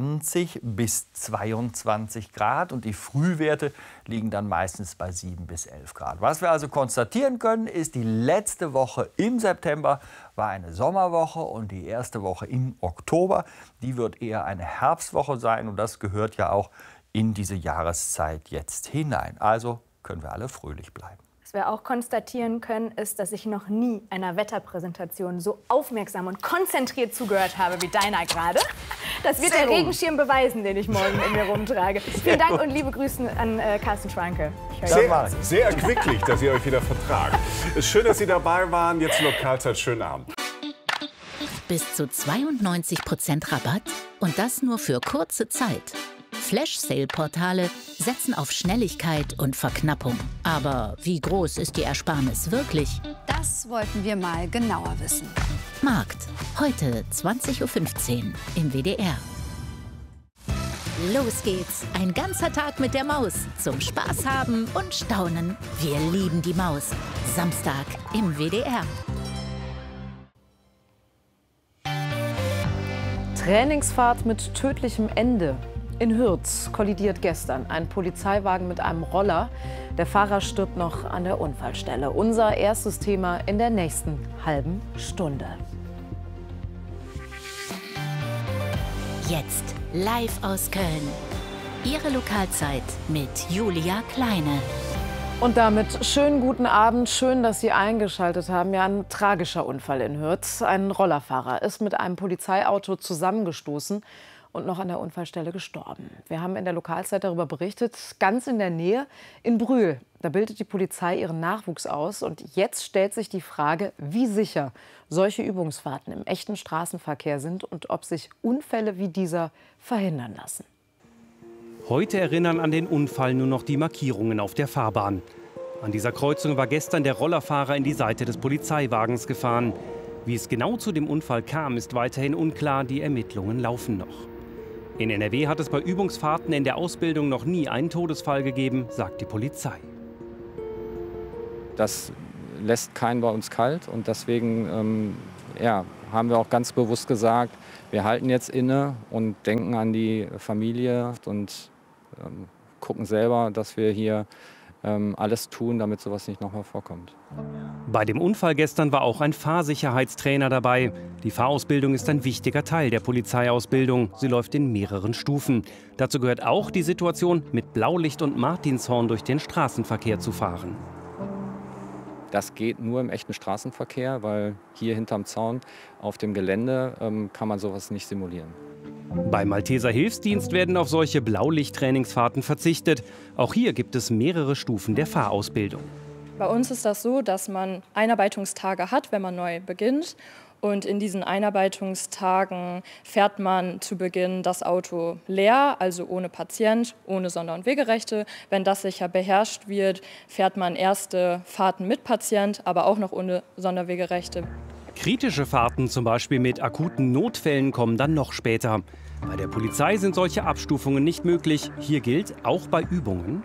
20 bis 22 Grad und die Frühwerte liegen dann meistens bei 7 bis 11 Grad. Was wir also konstatieren können, ist, die letzte Woche im September war eine Sommerwoche und die erste Woche im Oktober, die wird eher eine Herbstwoche sein und das gehört ja auch in diese Jahreszeit jetzt hinein. Also können wir alle fröhlich bleiben. Was wir auch konstatieren können, ist, dass ich noch nie einer Wetterpräsentation so aufmerksam und konzentriert zugehört habe wie deiner gerade. Das wird der Regenschirm beweisen, den ich morgen in mir rumtrage. Vielen Dank und liebe Grüße an Carsten Schwanke. Sehr erquicklich, dass ihr euch wieder vertragt. Schön, dass Sie dabei waren. Jetzt Lokalzeit. Schönen Abend. Bis zu 92% Rabatt und das nur für kurze Zeit. Flash-Sale-Portale setzen auf Schnelligkeit und Verknappung. Aber wie groß ist die Ersparnis wirklich? Das wollten wir mal genauer wissen. Markt. Heute 20:15 Uhr im WDR. Los geht's. Ein ganzer Tag mit der Maus. Zum Spaß haben und staunen. Wir lieben die Maus. Samstag im WDR. Trainingsfahrt mit tödlichem Ende. In Hürth kollidiert gestern ein Polizeiwagen mit einem Roller. Der Fahrer stirbt noch an der Unfallstelle. Unser erstes Thema in der nächsten halben Stunde. Jetzt live aus Köln. Ihre Lokalzeit mit Julia Kleine. Und damit schönen guten Abend. Schön, dass Sie eingeschaltet haben. Ja, ein tragischer Unfall in Hürth. Ein Rollerfahrer ist mit einem Polizeiauto zusammengestoßen und noch an der Unfallstelle gestorben. Wir haben in der Lokalzeit darüber berichtet, ganz in der Nähe in Brühl. Da bildet die Polizei ihren Nachwuchs aus. Und jetzt stellt sich die Frage, wie sicher solche Übungsfahrten im echten Straßenverkehr sind und ob sich Unfälle wie dieser verhindern lassen. Heute erinnern an den Unfall nur noch die Markierungen auf der Fahrbahn. An dieser Kreuzung war gestern der Rollerfahrer in die Seite des Polizeiwagens gefahren. Wie es genau zu dem Unfall kam, ist weiterhin unklar. Die Ermittlungen laufen noch. In NRW hat es bei Übungsfahrten in der Ausbildung noch nie einen Todesfall gegeben, sagt die Polizei. Das lässt keinen bei uns kalt und deswegen haben wir auch ganz bewusst gesagt, wir halten jetzt inne und denken an die Familie und gucken selber, dass wir hier alles tun, damit sowas nicht nochmal vorkommt. Bei dem Unfall gestern war auch ein Fahrsicherheitstrainer dabei. Die Fahrausbildung ist ein wichtiger Teil der Polizeiausbildung. Sie läuft in mehreren Stufen. Dazu gehört auch die Situation, mit Blaulicht und Martinshorn durch den Straßenverkehr zu fahren. Das geht nur im echten Straßenverkehr, weil hier hinterm Zaun auf dem Gelände kann man sowas nicht simulieren. Beim Malteser Hilfsdienst werden auf solche Blaulicht-Trainingsfahrten verzichtet. Auch hier gibt es mehrere Stufen der Fahrausbildung. Bei uns ist das so, dass man Einarbeitungstage hat, wenn man neu beginnt. Und in diesen Einarbeitungstagen fährt man zu Beginn das Auto leer, also ohne Patient, ohne Sonder- und Wegerechte. Wenn das sicher beherrscht wird, fährt man erste Fahrten mit Patient, aber auch noch ohne Sonderwegerechte. Kritische Fahrten, zum Beispiel mit akuten Notfällen, kommen dann noch später. Bei der Polizei sind solche Abstufungen nicht möglich. Hier gilt, auch bei Übungen: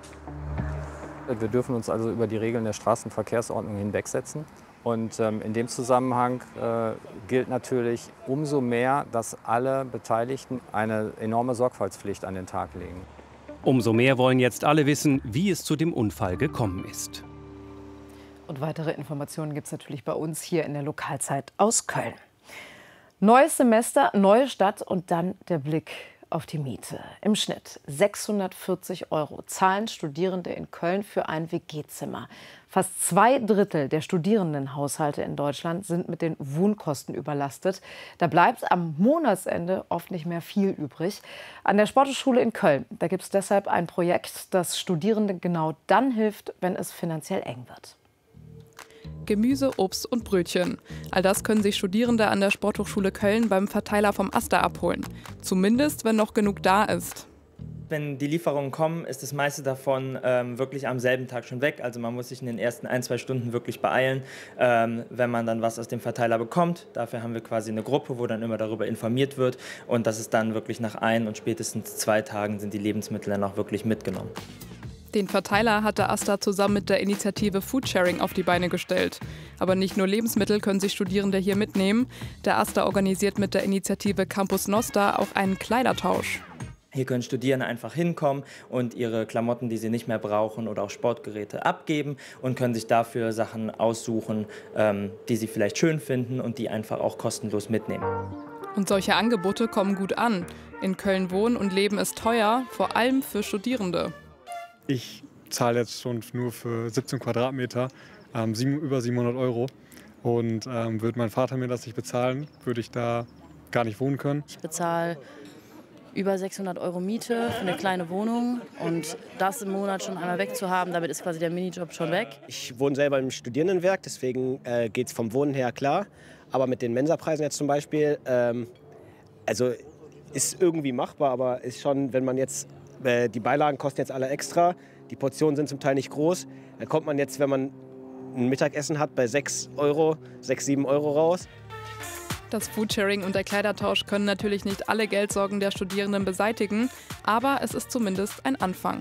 Wir dürfen uns also über die Regeln der Straßenverkehrsordnung hinwegsetzen. Und in dem Zusammenhang gilt natürlich umso mehr, dass alle Beteiligten eine enorme Sorgfaltspflicht an den Tag legen. Umso mehr wollen jetzt alle wissen, wie es zu dem Unfall gekommen ist. Und weitere Informationen gibt es natürlich bei uns hier in der Lokalzeit aus Köln. Neues Semester, neue Stadt und dann der Blick auf die Miete. Im Schnitt 640 € zahlen Studierende in Köln für ein WG-Zimmer. Fast 2/3 der Studierendenhaushalte in Deutschland sind mit den Wohnkosten überlastet. Da bleibt am Monatsende oft nicht mehr viel übrig. An der Sporthochschule in Köln, da gibt es deshalb ein Projekt, das Studierenden genau dann hilft, wenn es finanziell eng wird. Gemüse, Obst und Brötchen. All das können sich Studierende an der Sporthochschule Köln beim Verteiler vom AStA abholen. Zumindest, wenn noch genug da ist. Wenn die Lieferungen kommen, ist das meiste davon wirklich am selben Tag schon weg. Also man muss sich in den ersten 1-2 Stunden wirklich beeilen, wenn man dann was aus dem Verteiler bekommt. Dafür haben wir quasi eine Gruppe, wo dann immer darüber informiert wird. Und das ist dann wirklich nach 1 und spätestens 2 Tagen sind die Lebensmittel dann auch wirklich mitgenommen. Den Verteiler hat der AStA zusammen mit der Initiative Foodsharing auf die Beine gestellt. Aber nicht nur Lebensmittel können sich Studierende hier mitnehmen. Der AStA organisiert mit der Initiative Campus Nostra auch einen Kleidertausch. Hier können Studierende einfach hinkommen und ihre Klamotten, die sie nicht mehr brauchen oder auch Sportgeräte abgeben und können sich dafür Sachen aussuchen, die sie vielleicht schön finden und die einfach auch kostenlos mitnehmen. Und solche Angebote kommen gut an. In Köln wohnen und leben ist teuer, vor allem für Studierende. Ich zahle jetzt schon nur für 17 Quadratmeter über 700 € und würde mein Vater mir das nicht bezahlen, würde ich da gar nicht wohnen können. Ich bezahle über 600 € Miete für eine kleine Wohnung und das im Monat schon einmal wegzuhaben, damit ist quasi der Minijob schon weg. Ich wohne selber im Studierendenwerk, deswegen geht es vom Wohnen her klar, aber mit den Mensapreisen jetzt zum Beispiel, also ist irgendwie machbar, aber ist schon, wenn man jetzt die Beilagen kosten jetzt alle extra, die Portionen sind zum Teil nicht groß. Dann kommt man jetzt, wenn man ein Mittagessen hat, bei 6, 7 € raus. Das Foodsharing und der Kleidertausch können natürlich nicht alle Geldsorgen der Studierenden beseitigen, aber es ist zumindest ein Anfang.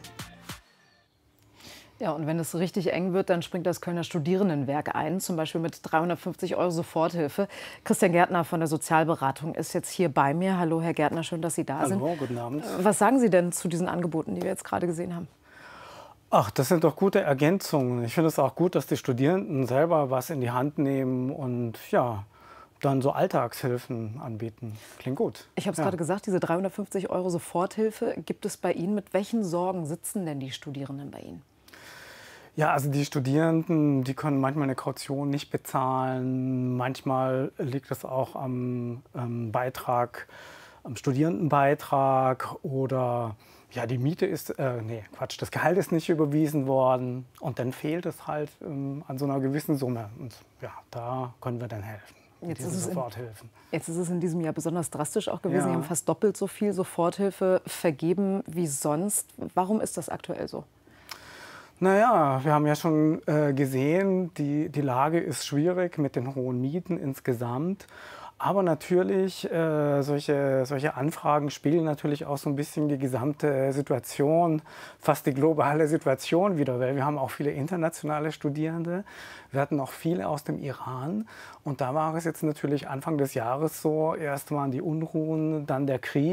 Ja, und wenn es richtig eng wird, dann springt das Kölner Studierendenwerk ein, zum Beispiel mit 350 € Soforthilfe. Christian Gärtner von der Sozialberatung ist jetzt hier bei mir. Hallo, Herr Gärtner, schön, dass Sie da sind. Hallo, guten Abend. Was sagen Sie denn zu diesen Angeboten, die wir jetzt gerade gesehen haben? Ach, das sind doch gute Ergänzungen. Ich finde es auch gut, dass die Studierenden selber was in die Hand nehmen und ja, dann so Alltagshilfen anbieten. Klingt gut. Ich habe es gerade gesagt, diese 350 € Soforthilfe gibt es bei Ihnen. Mit welchen Sorgen sitzen denn die Studierenden bei Ihnen? Ja, also die Studierenden, die können manchmal eine Kaution nicht bezahlen. Manchmal liegt es auch am Beitrag, am Studierendenbeitrag oder ja, die Miete ist, das Gehalt ist nicht überwiesen worden und dann fehlt es halt an so einer gewissen Summe. Und ja, da können wir dann helfen. Jetzt ist es in diesem Jahr besonders drastisch auch gewesen. Sie haben fast doppelt so viel Soforthilfe vergeben wie sonst. Warum ist das aktuell so? Naja, wir haben ja schon gesehen, die Lage ist schwierig mit den hohen Mieten insgesamt. Aber natürlich, solche Anfragen spiegeln natürlich auch so ein bisschen die gesamte Situation, fast die globale Situation wider, weil wir haben auch viele internationale Studierende. Wir hatten auch viele aus dem Iran. Und da war es jetzt natürlich Anfang des Jahres so, erst waren die Unruhen, dann der Krieg.